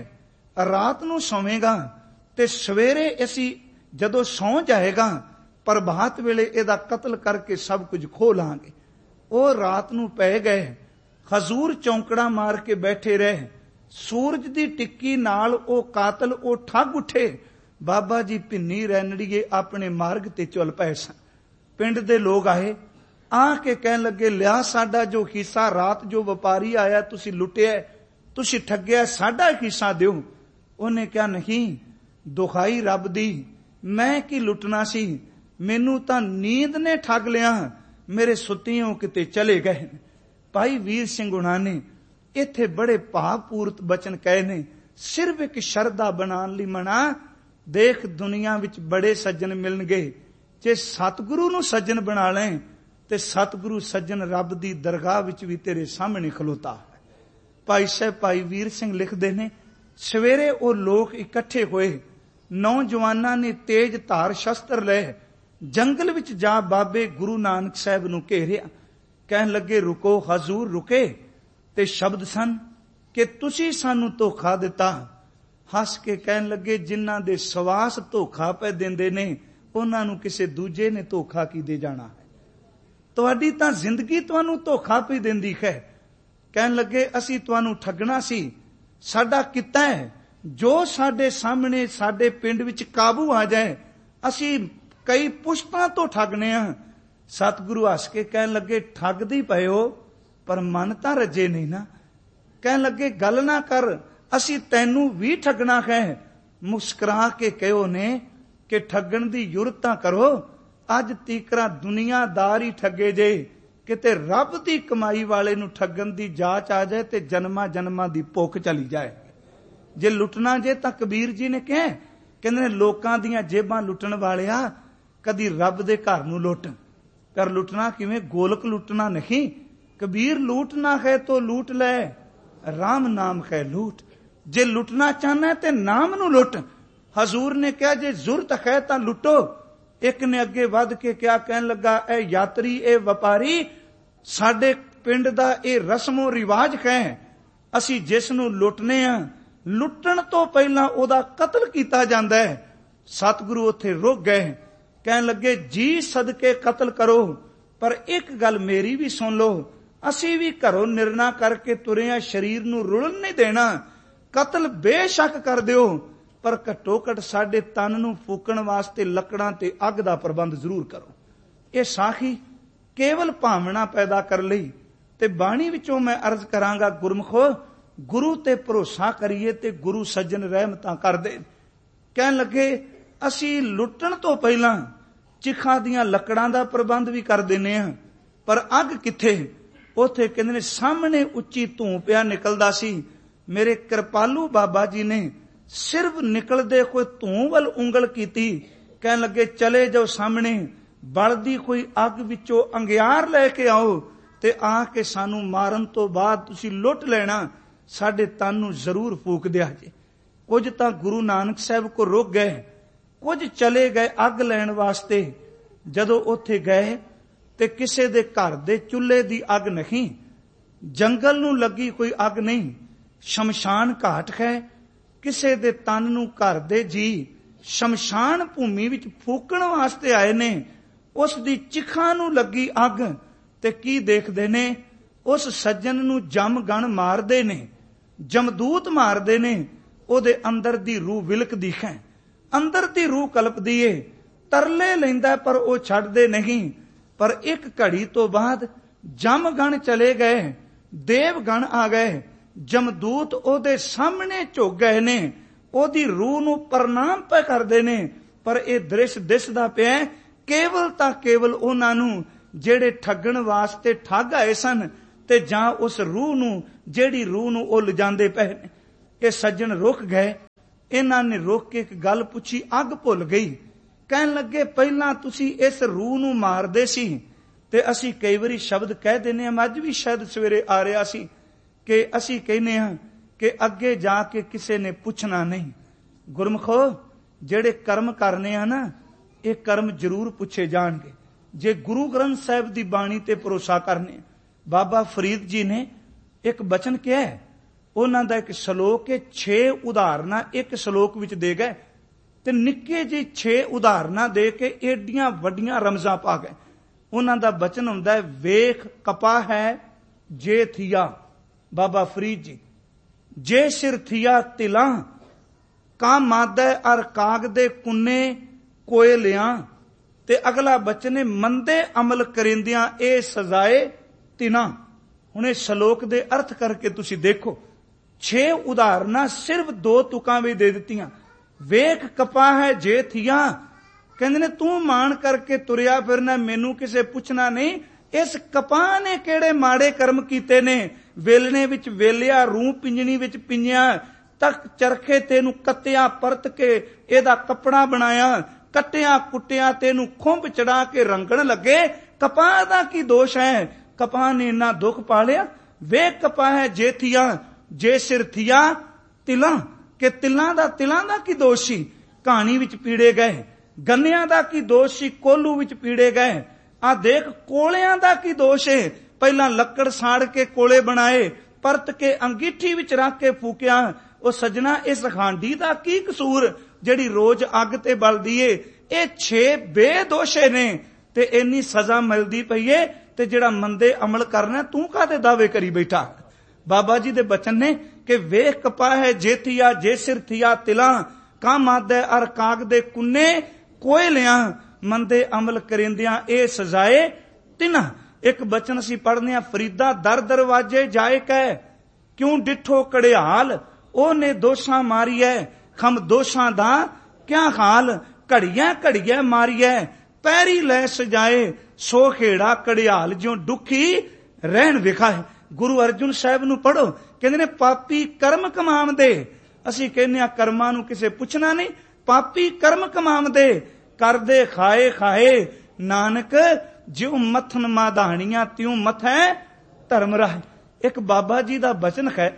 ਰਾਤ ਨੂੰ ਸੌਵੇਗਾ ਤੇ ਸਵੇਰੇ ਅਸੀਂ ਜਦੋਂ ਸੌਂ ਜਾਏਗਾ ਪ੍ਰਭਾਤ ਵੇਲੇ ਇਹਦਾ ਕਤਲ ਕਰਕੇ ਸਭ ਕੁਝ ਖੋਹ ਲਾਂਗੇ। ਉਹ ਰਾਤ ਨੂੰ ਪੈ ਗਏ। ਹਜ਼ੂਰ ਚੌਂਕੜਾ ਮਾਰ ਕੇ ਬੈਠੇ ਰਹੇ। ਸੂਰਜ ਦੀ ਟਿੱਕੀ ਨਾਲ ਉਹ ਕਾਤਲ ਉਹ ਠੱਗ ਉੱਠੇ। ਬਾਬਾ ਜੀ ਭਿੰਨੀ ਰੈਣੜੀਏ ਆਪਣੇ ਮਾਰਗ ਤੇ ਚੱਲ ਪਏ ਸਨ। ਪਿੰਡ ਦੇ ਲੋਕ ਆਏ, ਆ ਕੇ ਕਹਿਣ ਲੱਗੇ ਲਿਆ ਸਾਡਾ ਜੋ ਹਿੱਸਾ, ਰਾਤ ਜੋ ਵਪਾਰੀ ਆਇਆ ਤੁਸੀਂ ਲੁੱਟਿਆ, ਤੁਸੀਂ ਠੱਗਿਆ, ਸਾਡਾ ਹਿੱਸਾ ਦਿਓ। ਉਹਨੇ ਕਿਹਾ ਨਹੀਂ, ਦੁਹਾਈ ਰੱਬ ਦੀ, ਮੈਂ ਕੀ ਲੁੱਟਣਾ ਸੀ, ਮੈਨੂੰ ਤਾਂ ਨੀਂਦ ਨੇ ਠੱਗ ਲਿਆ, ਮੇਰੇ ਸੁੱਤਿਓਂ ਕਿਤੇ ਚਲੇ ਗਏ। ਭਾਈ ਵੀਰ ਸਿੰਘ ਹੁਣਾਂ ਨੇ ਇੱਥੇ ਬੜੇ ਭਾਵਪੂਰਤ ਬਚਨ ਕਹੇ ਨੇ। ਸਿਰਫ ਇੱਕ ਸ਼ਰਧਾ ਬਣਾਉਣ ਲਈ ਮਨਾ, ਦੇਖ ਦੁਨੀਆ ਵਿੱਚ ਬੜੇ ਸੱਜਣ ਮਿਲਣਗੇ, ਜੇ ਸਤਿਗੁਰੂ ਨੂੰ ਸੱਜਣ ਬਣਾ ਲੈ ਤੇ ਸਤਿਗੁਰੂ ਸੱਜਣ ਰੱਬ ਦੀ ਦਰਗਾਹ ਵਿੱਚ ਵੀ ਤੇਰੇ ਸਾਹਮਣੇ ਖਲੋਤਾ ਹੈ। ਭਾਈ ਸਾਹਿਬ ਭਾਈ ਵੀਰ ਸਿੰਘ ਲਿਖਦੇ ਨੇ ਸਵੇਰੇ ਉਹ ਲੋਕ ਇਕੱਠੇ ਹੋਏ। ਨੌਜਵਾਨਾਂ ਨੇ ਤੇਜ ਧਾਰ ਸ਼ਸਤਰ ਲਏ, ਜੰਗਲ ਵਿੱਚ ਜਾ ਬਾਬੇ ਗੁਰੂ ਨਾਨਕ ਸਾਹਿਬ ਨੂੰ ਘੇਰਿਆ। ਕਹਿਣ ਲੱਗੇ ਰੁਕੋ। ਹਜ਼ੂਰ ਰੁਕੇ ਤੇ ਸ਼ਬਦ ਸਨ ਕਿ ਤੁਸੀਂ ਸਾਨੂੰ ਧੋਖਾ ਦਿੱਤਾ। ਹੱਸ ਕੇ ਕਹਿਣ ਲੱਗੇ ਜਿਨ੍ਹਾਂ ਦੇ ਸਵਾਸ ਧੋਖਾ ਪੈ ਦਿੰਦੇ ਨੇ ਉਹਨਾਂ ਨੂੰ ਕਿਸੇ ਦੂਜੇ ਨੇ ਧੋਖਾ ਕੀ ਦੇ ਜਾਣਾ ਹੈ, ਤੁਹਾਡੀ ਤਾਂ ਜ਼ਿੰਦਗੀ ਤੁਹਾਨੂੰ ਧੋਖਾ ਪਈ ਦਿੰਦੀ ਹੈ। ਕਹਿਣ ਲੱਗੇ ਅਸੀਂ ਤੁਹਾਨੂੰ ਠੱਗਣਾ ਸੀ, ਸਾਡਾ ਕਿੱਤਾ ਹੈ ਜੋ ਸਾਡੇ ਸਾਹਮਣੇ ਸਾਡੇ ਪਿੰਡ ਵਿੱਚ ਕਾਬੂ ਆ ਜਾਏ, ਅਸੀਂ ਕਈ ਪੁਸ਼ਤਾਂ ਤੋਂ ਠੱਗਨੇ ਆ। ਸਤਿਗੁਰੂ ਹੱਸ ਕੇ ਕਹਿਣ ਲੱਗੇ ਠੱਗਦੀ ਪਏ ਹੋ ਪਰ ਮਨ ਤਾਂ ਰੱਜੇ ਨਹੀਂ ਨਾ। ਕਹਿਣ ਲੱਗੇ ਗੱਲ ਨਾ ਕਰ, ਅਸੀਂ ਤੈਨੂੰ ਵੀ ਠੱਗਣਾ ਹੈ। ਮੁਸਕਰਾ ਕੇ ਕਹਿਓ ਨੇ ਕਿ ਠੱਗਣ ਦੀ ਜੁਰਤ ਤਾਂ ਕਰੋ, ਅੱਜ ਤੀਕਰਾ ਦੁਨੀਆਦਾਰ ਹੀ ਠੱਗੇ ਜੇ, ਕਿਤੇ ਰੱਬ ਦੀ ਕਮਾਈ ਵਾਲੇ ਨੂੰ ਠੱਗਣ ਦੀ ਜਾਚ ਆ ਜਾਏ ਤੇ ਜਨਮਾਂ ਜਨਮਾਂ ਦੀ ਭੁੱਖ ਚਲੀ ਜਾਏ। ਜੇ ਲੁੱਟਣਾ ਜੇ ਤਾਂ ਕਬੀਰ ਜੀ ਨੇ ਕਿਹਾ, ਕਹਿੰਦੇ ਨੇ ਲੋਕਾਂ ਦੀਆਂ ਜੇਬਾਂ ਲੁੱਟਣ ਵਾਲਿਆ ਕਦੀ ਰੱਬ ਦੇ ਘਰ ਨੂੰ ਲੁੱਟ। ਪਰ ਲੁੱਟਣਾ ਕਿਵੇਂ? ਗੋਲਕ ਲੁੱਟਣਾ ਨਹੀਂ। ਕਬੀਰ ਲੂਟਣਾ ਹੈ ਤੋ ਲੂਟ ਲੈ, ਰਾਮ ਨਾਮ ਹੈ ਲੂਟ। ਜੇ ਲੁੱਟਣਾ ਚਾਹਨਾ ਤੇ ਨਾਮ ਨੂੰ ਲੁੱਟ। ਹਜ਼ੂਰ ਨੇ ਕਿਹਾ ਜੇ ਜ਼ੁਰਤ ਹੈ ਤਾਂ ਲੁੱਟੋ। ਇੱਕ ਨੇ ਅੱਗੇ ਵੱਧ ਕੇ ਕਿਹਾ, ਕਹਿਣ ਲੱਗਾ ਇਹ ਯਾਤਰੀ ਇਹ ਵਪਾਰੀ, ਸਾਡੇ ਪਿੰਡ ਦਾ ਇਹ ਰਸਮੋ ਰਿਵਾਜ ਹੈ, ਅਸੀਂ ਜਿਸ ਨੂੰ ਲੁੱਟਨੇ ਆ ਲੁੱਟਣ ਤੋਂ ਪਹਿਲਾਂ ਉਹਦਾ ਕਤਲ ਕੀਤਾ ਜਾਂਦਾ ਹੈ। ਸਤਿਗੁਰੂ ਉੱਥੇ ਰੁਕ ਗਏ। ਕਹਿਣ ਲੱਗੇ ਜੀ ਸਦਕੇ ਕਤਲ ਕਰੋ, ਪਰ ਇੱਕ ਗੱਲ ਮੇਰੀ ਵੀ ਸੁਣ ਲਓ, ਅਸੀਂ ਵੀ ਘਰੋਂ ਨਿਰਣਾ ਕਰਕੇ ਤੁਰੇ ਆ, ਸਰੀਰ ਨੂੰ ਰੁਲਣ ਨਹੀਂ ਦੇਣਾ। ਕਤਲ ਬੇਸ਼ੱਕ ਕਰ ਦਿਓ ਪਰ ਘੱਟੋ ਘੱਟ ਸਾਡੇ ਤਨ ਨੂੰ ਫੂਕਣ ਵਾਸਤੇ ਲੱਕੜਾਂ ਤੇ ਅੱਗ ਦਾ ਪ੍ਰਬੰਧ ਜ਼ਰੂਰ ਕਰੋ। ਇਹ ਸਾਖੀ ਕੇਵਲ ਭਾਵਨਾ ਪੈਦਾ ਕਰ ਲਈ। ਤੇ ਬਾਣੀ ਵਿੱਚੋਂ ਮੈਂ ਅਰਜ਼ ਕਰਾਂਗਾ ਗੁਰਮਖੋ, ਗੁਰੂ ਤੇ ਭਰੋਸਾ ਕਰੀਏ ਤੇ ਗੁਰੂ ਸੱਜਣ ਰਹਿਮਤਾਂ ਕਰਦੇ। ਕਹਿਣ ਲੱਗੇ ਅਸੀਂ ਲੁੱਟਣ ਤੋਂ ਪਹਿਲਾਂ ਚਿਖਾਂ ਦੀਆਂ ਲੱਕੜਾਂ ਦਾ ਪ੍ਰਬੰਧ ਵੀ ਕਰ ਦਿੰਨੇ ਆ, ਪਰ ਅੱਗ ਕਿੱਥੇ? ਉੱਥੇ ਕਹਿੰਦੇ ਨੇ ਸਾਹਮਣੇ ਉੱਚੀ ਧੂੰ ਪਿਆ ਨਿਕਲਦਾ ਸੀ। ਮੇਰੇ ਕਿਰਪਾਲੂ ਬਾਬਾ ਜੀ ਨੇ ਸਿਰਫ ਨਿਕਲਦੇ ਕੋਈ ਧੂੰ ਵੱਲ ਉਂਗਲ ਕੀਤੀ। ਕਹਿਣ ਲੱਗੇ ਚਲੇ ਜਾਓ ਸਾਹਮਣੇ ਬਲਦੀ ਕੋਈ ਅੱਗ ਵਿੱਚੋਂ ਅੰਗਿਆਰ ਲੈ ਕੇ ਆਓ ਤੇ ਆ ਕੇ ਸਾਨੂੰ ਮਾਰਨ ਤੋਂ ਬਾਅਦ ਤੁਸੀਂ ਲੁੱਟ ਲੈਣਾ, ਸਾਡੇ ਤਨ ਨੂੰ ਜ਼ਰੂਰ ਫੂਕ ਦਿਆ ਜੇ। ਕੁਝ ਤਾਂ ਗੁਰੂ ਨਾਨਕ ਸਾਹਿਬ ਕੋ ਰੁਕ ਗਏ, ਕੁਝ ਚਲੇ ਗਏ ਅੱਗ ਲੈਣ ਵਾਸਤੇ। ਜਦੋਂ ਉੱਥੇ ਗਏ ਤੇ ਕਿਸੇ ਦੇ ਘਰ ਦੇ ਚੁੱਲ੍ਹੇ ਦੀ ਅੱਗ ਨਹੀਂ, ਜੰਗਲ ਨੂੰ ਲੱਗੀ ਕੋਈ ਅੱਗ ਨਹੀਂ, ਸ਼ਮਸ਼ਾਨ ਘਾਟ ਹੈ। ਕਿਸੇ ਦੇ ਤਨ ਨੂੰ ਘਰ ਦੇ ਜੀ ਸ਼ਮਸ਼ਾਨ ਭੂਮੀ ਵਿੱਚ ਫੂਕਣ ਵਾਸਤੇ ਆਏ ਨੇ। ਉਸ ਦੀ ਚਿਖਾਂ ਨੂੰ ਲੱਗੀ ਅੱਗ ਤੇ ਕੀ ਦੇਖਦੇ ਨੇ? ਉਸ ਸੱਜਣ ਨੂੰ ਜਮ ਗਣ ਮਾਰਦੇ ਨੇ, ਜਮਦੂਤ ਮਾਰਦੇ ਨੇ। ਉਹਦੇ ਅੰਦਰ ਦੀ ਰੂਹ ਵਿਲਕਦੀ ਹੈ, ਅੰਦਰ ਦੀ ਰੂਹ ਕਲਪਦੀ ਏ, ਤਰਲੇ ਲੈਂਦਾ ਪਰ ਉਹ ਛੱਡਦੇ ਨਹੀਂ। ਪਰ ਇੱਕ ਘੜੀ ਤੋਂ ਬਾਅਦ ਜਮ ਗਣ ਚਲੇ ਗਏ, ਦੇਵ ਗਣ ਆ ਗਏ, ਜਮਦੂਤ ਉਹਦੇ ਸਾਹਮਣੇ ਝੁਕ ਗਏ ਨੇ, ਉਹਦੀ ਰੂਹ ਨੂੰ ਪ੍ਰਣਾਮ ਪੈ ਕਰਦੇ ਨੇ। ਪਰ ਇਹ ਦ੍ਰਿਸ਼ ਦਿਸਦਾ ਪਿਆ ਕੇਵਲ ਤਾਂ ਕੇਵਲ ਉਹਨਾਂ ਨੂੰ ਜਿਹੜੇ ਠੱਗਣ ਵਾਸਤੇ ਠੱਗ ਆਏ ਸਨ ਤੇ ਜਾਂ ਉਸ ਰੂਹ ਨੂੰ ਜਿਹੜੀ ਰੂਹ ਨੂੰ ਉਹ ਲਿਜਾਂਦੇ ਪਏ ਨੇ। ਇਹ ਸੱਜਣ ਰੁਕ ਗਏ। ਇਹਨਾਂ ਨੇ ਰੁਕ ਕੇ ਇੱਕ ਗੱਲ ਪੁੱਛੀ, ਅੱਗ ਭੁੱਲ ਗਈ। ਕਹਿਣ ਲੱਗੇ, ਪਹਿਲਾਂ ਤੁਸੀਂ ਇਸ ਰੂਹ ਨੂੰ ਮਾਰਦੇ ਸੀ ਤੇ ਅਸੀਂ ਕਈ ਵਾਰੀ ਸ਼ਬਦ ਕਹਿ ਦਿੰਦੇ ਹਾਂ, ਅੱਜ ਵੀ ਸ਼ਾਇਦ ਸਵੇਰੇ ਆ ਰਿਹਾ ਸੀ ਕਿ ਅਸੀਂ ਕਹਿੰਦੇ ਹਾਂ ਕਿ ਅੱਗੇ ਜਾ ਕੇ ਕਿਸੇ ਨੇ ਪੁੱਛਣਾ ਨਹੀਂ। ਗੁਰਮਖੋ, ਜਿਹੜੇ ਕਰਮ ਕਰਨੇ ਆ ਨਾ, ਇਹ ਕਰਮ ਜ਼ਰੂਰ ਪੁੱਛੇ ਜਾਣਗੇ ਜੇ ਗੁਰੂ ਗ੍ਰੰਥ ਸਾਹਿਬ ਦੀ ਬਾਣੀ ਤੇ ਭਰੋਸਾ ਕਰਨੇ। ਬਾਬਾ ਫਰੀਦ ਜੀ ਨੇ ਇੱਕ ਬਚਨ ਕਿਹਾ, ਉਹਨਾਂ ਦਾ ਇੱਕ ਸ਼ਲੋਕ ਹੈ, ਛੇ ਉਦਾਹਰਨਾਂ ਇੱਕ ਸ਼ਲੋਕ ਵਿੱਚ ਦੇ ਗਏ ਤੇ ਨਿੱਕੇ ਜਿਹੇ ਛੇ ਉਦਾਹਰਨਾਂ ਦੇ ਕੇ ਏਡੀਆਂ ਵੱਡੀਆਂ ਰਮਜ਼ਾਂ ਪਾ ਗਏ। ਉਹਨਾਂ ਦਾ ਬਚਨ ਹੁੰਦਾ ਹੈ, ਵੇਖ ਕਪਾ ਹੈ ਜੇ ਥੀਆ। ਬਾਬਾ ਫਰੀਦ ਜੀ, ਜੇ ਸਿਰ ਥੀਆ ਤਿਲਾਂ ਕਾ ਮਾਦਾ ਅਰ ਕਾਗ ਦੇ ਕੁੰਨੇ ਕੋਏ ਲਿਆਂ। ਤੇ ਅਗਲਾ ਬਚਨ ਹੈ, ਮੰਦੇ ਅਮਲ ਕਰਿੰਦਿਆਂ ਇਹ ਸਜ਼ਾਏ ਤਿਨਾ। ਹੁਣ ਇਹ ਸ਼ਲੋਕ ਦੇ ਅਰਥ ਕਰਕੇ ਤੁਸੀਂ ਦੇਖੋ, ਛੇ ਉਦਾਹਰਨਾਂ ਸਿਰਫ ਦੋ ਤੁਕਾਂ ਵਿੱਚ ਦੇ ਦਿੱਤੀਆਂ। ਵੇਖ ਕਪਾ ਹੈ ਜੇ ਥੀਆ, ਕਹਿੰਦੇ ਨੇ ਤੂੰ ਮਾਣ ਕਰਕੇ ਤੁਰਿਆ ਫਿਰਨਾ, ਮੈਨੂੰ ਕਿਸੇ ਪੁੱਛਣਾ ਨਹੀਂ। ਇਸ ਕਪਾਹ ਨੇ ਕਿਹੜੇ ਮਾੜੇ ਕਰਮ ਕੀਤੇ ਨੇ। ਵੇਲਣੇ ਵਿੱਚ ਵੇਲਿਆ, ਰੂਹ ਪਿੰਜਣੀ ਵਿੱਚ ਪਿੰਜਿਆ, ਤੱਕ ਚਰਖੇ ਤੈਨੂੰ ਕੱਤਿਆ, ਪਰਤ ਕੇ ਇਹਦਾ ਕੱਪੜਾ ਬਣਾਇਆ, ਕੱਟਿਆ ਕੁੱਟਿਆ, ਤੈਨੂੰ ਖੁੰਭ ਚੜਾ ਕੇ ਰੰਗਣ ਲੱਗੇ। ਕਪਾਹ ਦਾ ਕੀ ਦੋਸ਼ ਹੈ? ਕਪਾਹ ਨੇ ਇੰਨਾ ਦੁੱਖ ਪਾਲਿਆ। ਵੇਖ ਕਪਾਹ ਹੈ ਜੇ ਥੀਆ, ਜੇ ਸਿਰ ਥੀਆ ਤਿਲਾਂ, ਕਿ ਤਿਲਾਂ ਦਾ ਤਿਲਾਂ ਦਾ ਕੀ ਦੋਸ਼ ਸੀ? ਕਹਾਣੀ ਵਿੱਚ ਪੀੜੇ ਗਏ। ਗੰਨਿਆਂ ਦਾ ਕੀ ਦੋਸ਼ ਸੀ? ਕੋਲੂ ਵਿੱਚ ਪੀੜੇ ਗਏ। ਆ ਦੇਖ ਕੋਲਿਆਂ ਦਾ ਕੀ ਦੋਸ਼ ਹੈ? ਪਹਿਲਾਂ ਲੱਕੜ ਸਾੜ ਕੇ ਕੋਲੇ ਬਣਾਏ, ਪਰਤ ਕੇ ਅੰਗੀਠੀ ਵਿੱਚ ਰੱਖ ਕੇ ਫੂਕਿਆ। ਉਹ ਸੱਜਣਾ, ਇਸ ਖਾਂਡੀ ਦਾ ਕੀ ਕਸੂਰ ਜਿਹੜੀ ਰੋਜ਼ ਅੱਗ ਤੇ ਬਲਦੀ ਏ? ਇਹ ਛੇ ਬੇਦੋਸ਼ੇ ਨੇ ਤੇ ਇੰਨੀ ਸਜ਼ਾ ਮਿਲਦੀ ਪਈ ਏ, ਤੇ ਜਿਹੜਾ ਮੰਦੇ ਅਮਲ ਕਰਨਾ ਤੂੰ ਕਾਹਦੇ ਦਾਅਵੇ ਕਰੀ ਬੈਠਾ? ਬਾਬਾ ਜੀ ਦੇ ਬਚਨ ਨੇ ਕਿ ਵੇਖ ਕਪਾ ਹੈ ਜੇ ਥੀਆ, ਜੇ ਸਿਰ ਥੀਆ ਤਿਲਾਂ ਕਾ ਮਾਦਾ ਅਰ ਕਾਗ ਦੇ ਕੁੰਨੇ ਕੋਏ ਲਿਆਂ। ਮੰਦੇ ਅਮਲ ਕਰਿੰਦਿਆਂ ਇਹ ਸਜ਼ਾਏ ਤਿਨਾ। ਇੱਕ ਬਚਨ ਅਸੀਂ ਪੜ੍ਹਨੇ ਆ, ਫਰੀਦਾ ਦਰ ਦਰਵਾਜੇ ਜਾਏ ਕਹਿ, ਕਿਉਂ ਡਿਠੋ ਕੜਿਆਲ ਉਹਨੇ ਦੋਸ਼ਾਂ ਮਾਰੀਐ, ਖਮ ਦੋਸ਼ਾਂ ਦਾ ਕਿਆ ਹਾਲ। ਘੜੀਆਂ ਘੜੀਆਂ ਮਾਰੀਐ ਪੈਰੀ ਲੈ ਸਜਾਏ, ਸੋ ਖੇੜਾ ਕੜਿਆਲ ਜਿਉਂ ਦੁਖੀ ਰਹਿਣ ਵਿਖਾਏ। ਗੁਰੂ ਅਰਜੁਨ ਸਾਹਿਬ ਨੂੰ ਪੜ੍ਹੋ, ਕਹਿੰਦੇ ਨੇ ਪਾਪੀ ਕਰਮ ਕਮਾਉਂਦੇ। ਅਸੀਂ ਕਹਿੰਦੇ ਆ ਕਰਮਾਂ ਨੂੰ ਕਿਸੇ ਪੁੱਛਣਾ ਨਹੀਂ। ਪਾਪੀ ਕਰਮ ਕਮਾਉਂਦੇ, ਕਰਦੇ ਖਾਏ ਖਾਏ, ਨਾਨਕ ਜਿਉ ਮੱਥਨ ਮਾਧਾਣੀਆਂ ਤਿਉ ਮਥੈ ਧਰਮ ਰਾਹ। ਇੱਕ ਬਾਬਾ ਜੀ ਦਾ ਬਚਨ ਹੈ,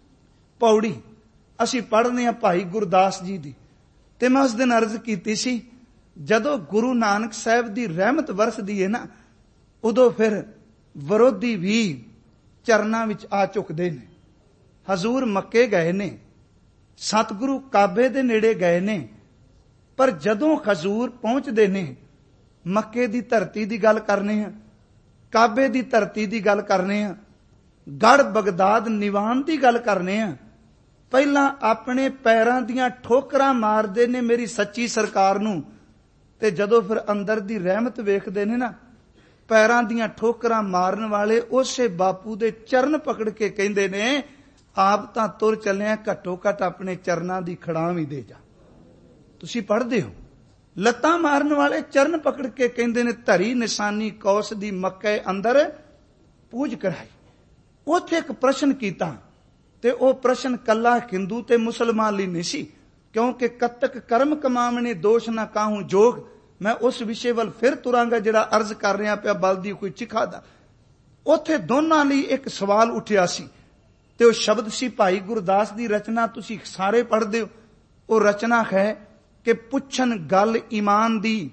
ਪੌੜੀ ਅਸੀਂ ਪੜ੍ਹਨੇ ਆ ਭਾਈ ਗੁਰਦਾਸ ਜੀ ਦੀ। ਤੇ ਮੈਂ ਉਸ ਦਿਨ ਅਰਜ਼ ਕੀਤੀ ਸੀ, ਜਦੋਂ ਗੁਰੂ ਨਾਨਕ ਸਾਹਿਬ ਦੀ ਰਹਿਮਤ ਵਰਸਦੀ ਹੈ ਨਾ, ਉਦੋਂ ਫਿਰ ਵਿਰੋਧੀ ਵੀ ਚਰਨਾਂ ਵਿੱਚ ਆ ਝੁਕਦੇ ਨੇ। ਹਜ਼ੂਰ ਮੱਕੇ ਗਏ ਨੇ, ਸਤਿਗੁਰੂ ਕਾਬੇ ਦੇ ਨੇੜੇ ਗਏ ਨੇ, ਪਰ ਜਦੋਂ ਹਜ਼ੂਰ ਪਹੁੰਚਦੇ ਨੇ, ਮੱਕੇ ਦੀ ਧਰਤੀ ਦੀ ਗੱਲ ਕਰਨੇ ਆ, ਕਾਬੇ ਦੀ ਧਰਤੀ ਦੀ ਗੱਲ ਕਰਨੇ ਆ, ਗੜ ਬਗਦਾਦ ਨਿਵਾਨ ਦੀ ਗੱਲ ਕਰਨੇ ਆ, ਪਹਿਲਾਂ ਆਪਣੇ ਪੈਰਾਂ ਦੀਆਂ ਠੋਕਰਾਂ ਮਾਰਦੇ ਨੇ ਮੇਰੀ ਸੱਚੀ ਸਰਕਾਰ ਨੂੰ, ਤੇ ਜਦੋਂ ਫਿਰ ਅੰਦਰ ਦੀ ਰਹਿਮਤ ਵੇਖਦੇ ਨੇ ਨਾ, ਪੈਰਾਂ ਦੀਆਂ ਠੋਕਰਾਂ ਮਾਰਨ ਵਾਲੇ ਉਸੇ ਬਾਪੂ ਦੇ ਚਰਨ ਪਕੜ ਕੇ ਕਹਿੰਦੇ ਨੇ, ਆਪ ਤਾਂ ਤੁਰ ਚੱਲਿਆ, ਘੱਟੋ ਘੱਟ ਆਪਣੇ ਚਰਨਾਂ ਦੀ ਖੜਾਂ ਵੀ ਦੇ ਜਾ। ਤੁਸੀਂ ਪੜ੍ਹਦੇ ਹੋ, ਲੱਤਾਂ ਮਾਰਨ ਵਾਲੇ ਚਰਨ ਪਕੜ ਕੇ ਕਹਿੰਦੇ ਨੇ, ਧਰੀ ਨਿਸ਼ਾਨੀ ਕੌਸ ਦੀ ਮੱਕੇ ਅੰਦਰ ਪੂਜ ਕਰਾਈ। ਉੱਥੇ ਇੱਕ ਪ੍ਰਸ਼ਨ ਕੀਤਾ, ਤੇ ਉਹ ਪ੍ਰਸ਼ਨ ਕੱਲਾ ਹਿੰਦੂ ਤੇ ਮੁਸਲਮਾਨ ਲਈ ਨਹੀਂ ਸੀ, ਕਿਉਂਕਿ ਕਤਕ ਕਰਮ ਕਮਾਵਣੇ ਦੋਸ਼ ਨਾ ਕਾਹੂ ਜੋਗ। ਮੈਂ ਉਸ ਵਿਸ਼ੇ ਵੱਲ ਫਿਰ ਤੁਰਾਂਗਾ ਜਿਹੜਾ ਅਰਜ਼ ਕਰ ਰਿਹਾ ਪਿਆ, ਬਲਦੀ ਕੋਈ ਚਿਖਾ ਦਾ। ਉੱਥੇ ਦੋਨਾਂ ਲਈ ਇੱਕ ਸਵਾਲ ਉੱਠਿਆ ਸੀ, ਤੇ ਉਹ ਸ਼ਬਦ ਸੀ ਭਾਈ ਗੁਰਦਾਸ ਦੀ ਰਚਨਾ, ਤੁਸੀਂ ਸਾਰੇ ਪੜ੍ਹਦੇ ਹੋ। ਉਹ ਰਚਨਾ ਹੈ ਕਿ ਪੁੱਛਣ ਗੱਲ ਈਮਾਨ ਦੀ।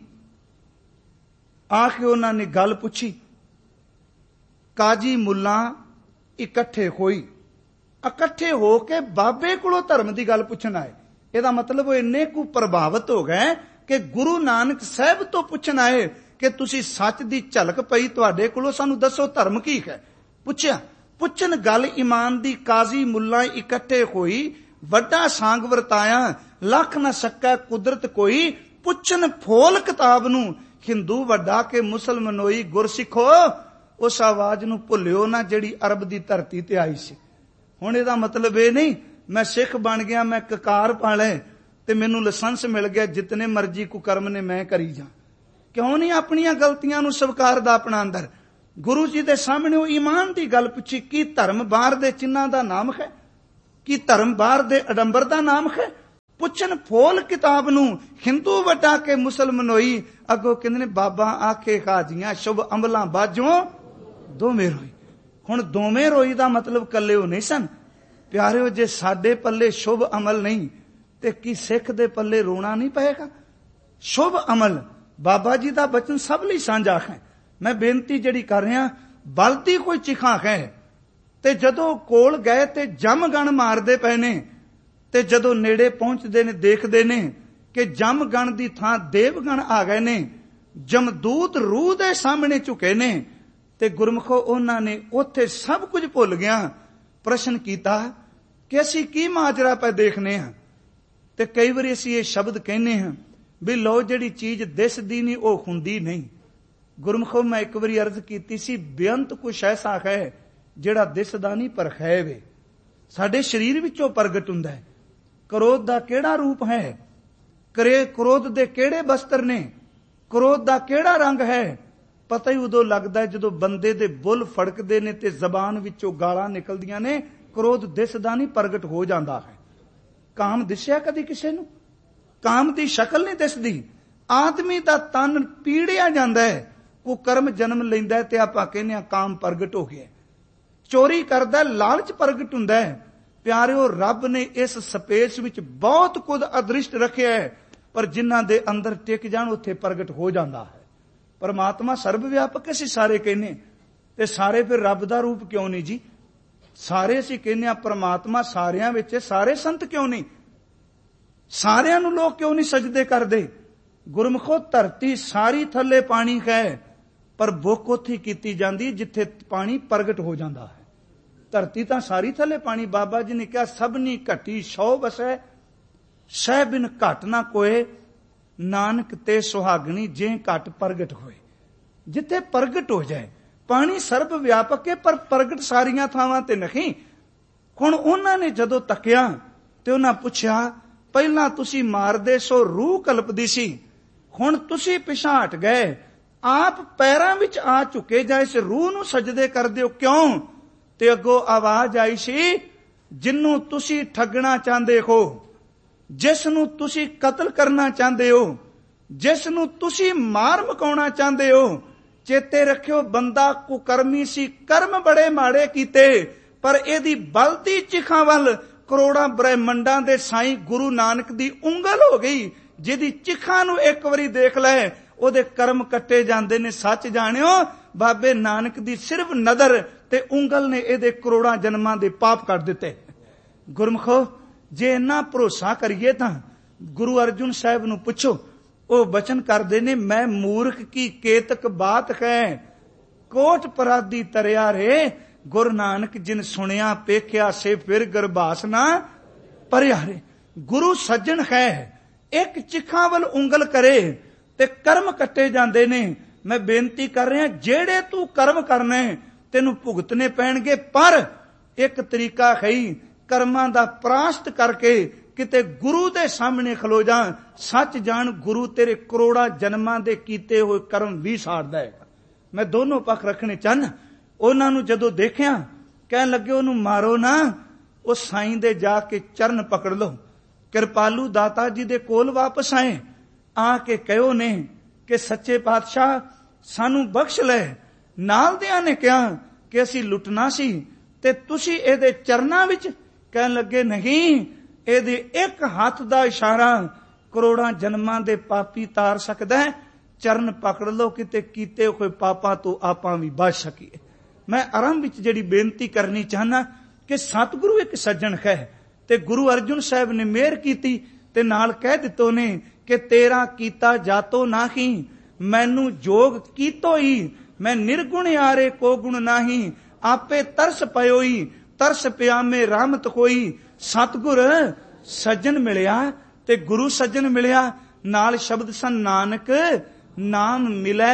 ਆ ਕੇ ਉਹਨਾਂ ਨੇ ਗੱਲ ਪੁੱਛੀ, ਕਾਜੀ ਮੁੱਲਾ ਇਕੱਠੇ ਹੋਈ, ਇਕੱਠੇ ਹੋ ਕੇ ਬਾਬੇ ਕੋਲੋਂ ਧਰਮ ਦੀ ਗੱਲ ਪੁੱਛਣ ਆਏ। ਇਹਦਾ ਮਤਲਬ ਉਹ ਇੰਨੇ ਕੁ ਪ੍ਰਭਾਵਿਤ ਹੋ ਗਏ ਕਿ ਗੁਰੂ ਨਾਨਕ ਸਾਹਿਬ ਤੋਂ ਪੁੱਛਣ ਆਏ ਕਿ ਤੁਸੀਂ ਸੱਚ ਦੀ ਝਲਕ ਪਈ ਤੁਹਾਡੇ ਕੋਲੋਂ, ਸਾਨੂੰ ਦੱਸੋ ਧਰਮ ਕੀ ਹੈ। ਪੁੱਛਿਆ, ਪੁੱਛਣ ਗੱਲ ਈਮਾਨ ਦੀ, ਕਾਜ਼ੀ ਮੁੱਲਾ ਇਕੱਠੇ ਹੋਈ, ਵੱਡਾ ਸਾਂਗ ਵਰਤਾਇਆ, ਲੱਖ ਨਾ ਸਕੈ ਕੁਦਰਤ ਕੋਈ। ਪੁੱਛਣ ਫੋਲ ਕਿਤਾਬ ਨੂੰ, ਹਿੰਦੂ ਵੱਡਾ ਕੇ ਮੁਸਲਮਾਨੋਈ ਗੁਰਸਿੱਖੋ। ਉਸ ਆਵਾਜ਼ ਨੂੰ ਭੁੱਲਿਓ ਨਾ ਜਿਹੜੀ ਅਰਬ ਦੀ ਧਰਤੀ ਤੇ ਆਈ ਸੀ। ਹੁਣ ਇਹਦਾ ਮਤਲਬ ਇਹ ਨਹੀਂ ਮੈਂ ਸਿੱਖ ਬਣ ਗਿਆ, ਮੈਂ ਕਕਾਰ ਪਾ ਲਏ ਤੇ ਮੈਨੂੰ ਲਾਇਸੈਂਸ ਮਿਲ ਗਿਆ, ਜਿਤਨੇ ਮਰਜ਼ੀ ਕੁਕਰਮ ਨੇ ਮੈਂ ਕਰੀ ਜਾ। क्यों नहीं अपनियां गलतियां नूं स्वीकारदा अपना अंदर? गुरु जी दे सामने वो ईमान दी गल पुछी, की धर्म बाहर दे चिन्हां दा नाम है? की धर्म बाहर दे अडंबर दा नाम है? पुछन फोल किताब नूं हिंदू वटा के मुसलमानोई, अगों कहंदे ने बाबा आखे खाजियां शुभ अमलां बाजों दोवें रोई। हुण दोवें रोई दा मतलब कल्ले हो नहीं सन प्यारिओ। जे साडे पल्ले शुभ अमल नहीं ते की सिख दे पल्ले रोना नहीं पएगा? शुभ अमल बाबा जी दा बचन सब लई सांझा है। मैं बेनती जड़ी कर रहा, बलदी कोई चिखा है ते जदों कोल गए ते जम गण मारदे पए ने, ते जदों नेड़े पहुंचदे ने देखदे ने कि जम गण दी थां देवगण आ गए ने, जमदूत रूह दे सामने झुके ने, ते गुरमुखो उन्हां ने उत्थे सब कुछ भुल गया प्रश्न कीता कि असीं की माजरा पे देखने हां। ते कई वारी असीं ये शब्द कहने हां भी लो जिहड़ी चीज दिसदी नहीं वो हुंदी नहीं। गुरमुखो मैं एक बारी अर्ज कीती सी, बेअंत कुछ ऐसा है जिहड़ा दिसदा नहीं पर है वे साडे शरीर विचों प्रगट हुंदा है। क्रोध दा किहड़ा रूप है? करे क्रोध दे किहड़े बस्तर ने? क्रोध दा किहड़ा रंग है? पता ही उदों लगदा है जदों बंदे दे बुल फड़कदे ने ते जबान विचों गालां निकलदियां ने। क्रोध दिसदा नहीं प्रगट हो जांदा है। काम दिसिया कदी किसे नूं? काम दी शक्ल नहीं दिसदी। आदमी दा तन पीड़िया जांदा है, वो कर्म जन्म लैंदा है ते आपां कहने आ काम प्रगट हो गया। चोरी करदा लालच प्रगट हुंदा है। प्यारिओ रब ने इस स्पेस विच बहुत कुछ अदृष्ट रखिया है, पर जिन्हां दे अंदर टिक जाण उत्थे प्रगट हो जांदा है। परमात्मा सर्व व्यापक असीं सारे कहने, ते सारे फिर रब दा रूप क्यों नहीं जी? सारे असीं कहने आ परमात्मा सारियां विच, सारे संत क्यों नहीं? सारियां नूं लोग क्यों नहीं सजदे करदे? गुरमुखो धरती सारी थल्ले पानी है, पर बुक उत्थे कीती जांदी जिथे पानी प्रगट हो जांदा है। धरती तां सारी थल्ले पानी, बाबा जी ने कहा सबनी घटी सौ वसै, सह बिन घट ना कोए, नानक ते सुहागणी जे घट प्रगट होए। जिथे प्रगट हो जाए पानी सर्व व्यापक है, पर प्रगट सारियां थावां ते नहीं। हुण उन्हां ने जदों तकिया ते उन्हां पुछया, पहला तुसी मारदे सो रूह कल्पदी सी, हुण तुसी पिछां हट गए, आप पैरां विच आ झुके जाए इस रूह नूं सजदे करदे हो क्यों? ते अगों आवाज आई सी, जिन्नू तुसी ठगना चाहते हो, जिस नूं तुसी कतल करना चाहते हो, जिस नूं तुसी मार मकाउणा चाहते हो, चेते रखियो बंदा कुकर्मी सी, कर्म बड़े माड़े कीते, पर एदी बलदी चिखां वल करोड़ां ब्रह्मंडां दे साईं गुरु नानक दी उंगल हो गई, जिहदी चिखां नूं एक वारी देख लै ओदे कर्म कट्टे जांदे ने। सच जाणियो बाबे नानक दी सिर्फ नदर ते उंगल ने एदे करोड़ां जन्मां दे पाप कर दिते। गुरमुखो जे इन्ना भरोसा करिए तां गुरु अर्जुन साहिब नूं पुछो, ओ बचन करदे ने, मैं मूर्ख की केतक बात है, कोट पराधी तरिया रे, गुरु नानक जिन सुनिया पेख्या से फिर गरबास ना परिया रे। गुरु सज्जन है, एक चिखां वल उंगल करे ते कर्म कट्टे जांदे ने। मैं बेनती कर रहा, जेड़े तू कर्म करने तेनू भुगतने पैणगे, पर एक तरीका है कर्मां दा प्राश्त करके किते गुरु दे सामने खलो जा। सच जान गुरु तेरे करोड़ा जन्मां दे कीते हुए कर्म भी साड़दा है। मैं दोनों पक्ष रखने चाहना। उन्हां नूं जदों देखिया कहन लगे ओनू मारो ना, ओ साईं दे जाके चरण पकड़ लो। कृपालू दाता जी दे कोल वापस आए, आके कहो ने कि सच्चे पातशाह सानू बख्श ले। नाल दियां ने कहा कि असी लुटना सी ते तुसी एदे चरनां विच। कहन लगे नहीं, एदे एक हाथ दा इशारा करोड़ां जन्मां दे पापी तार सकदा है। चरण पकड़ लो, किते कीते हुए पापां तो आपां भी बच सकीए। मैं आरंभ विच जिहड़ी बेनती करनी चाहना कि सतगुरु एक सज्जन है, ते गुरु अर्जुन साहब ने मेहर कीती ते नाल कह दित्तो ने कि तेरा कीता जातो नाही, मैनू जोग कीतो ही, मैं निर्गुण यारे को गुण नाही, आपे तरस पयोई, तरस पिया में रहमत होई। सतगुर सज्जन मिलिया ते गुरु सज्जन मिलिया, नाल शब्द सन नानक नाम मिलै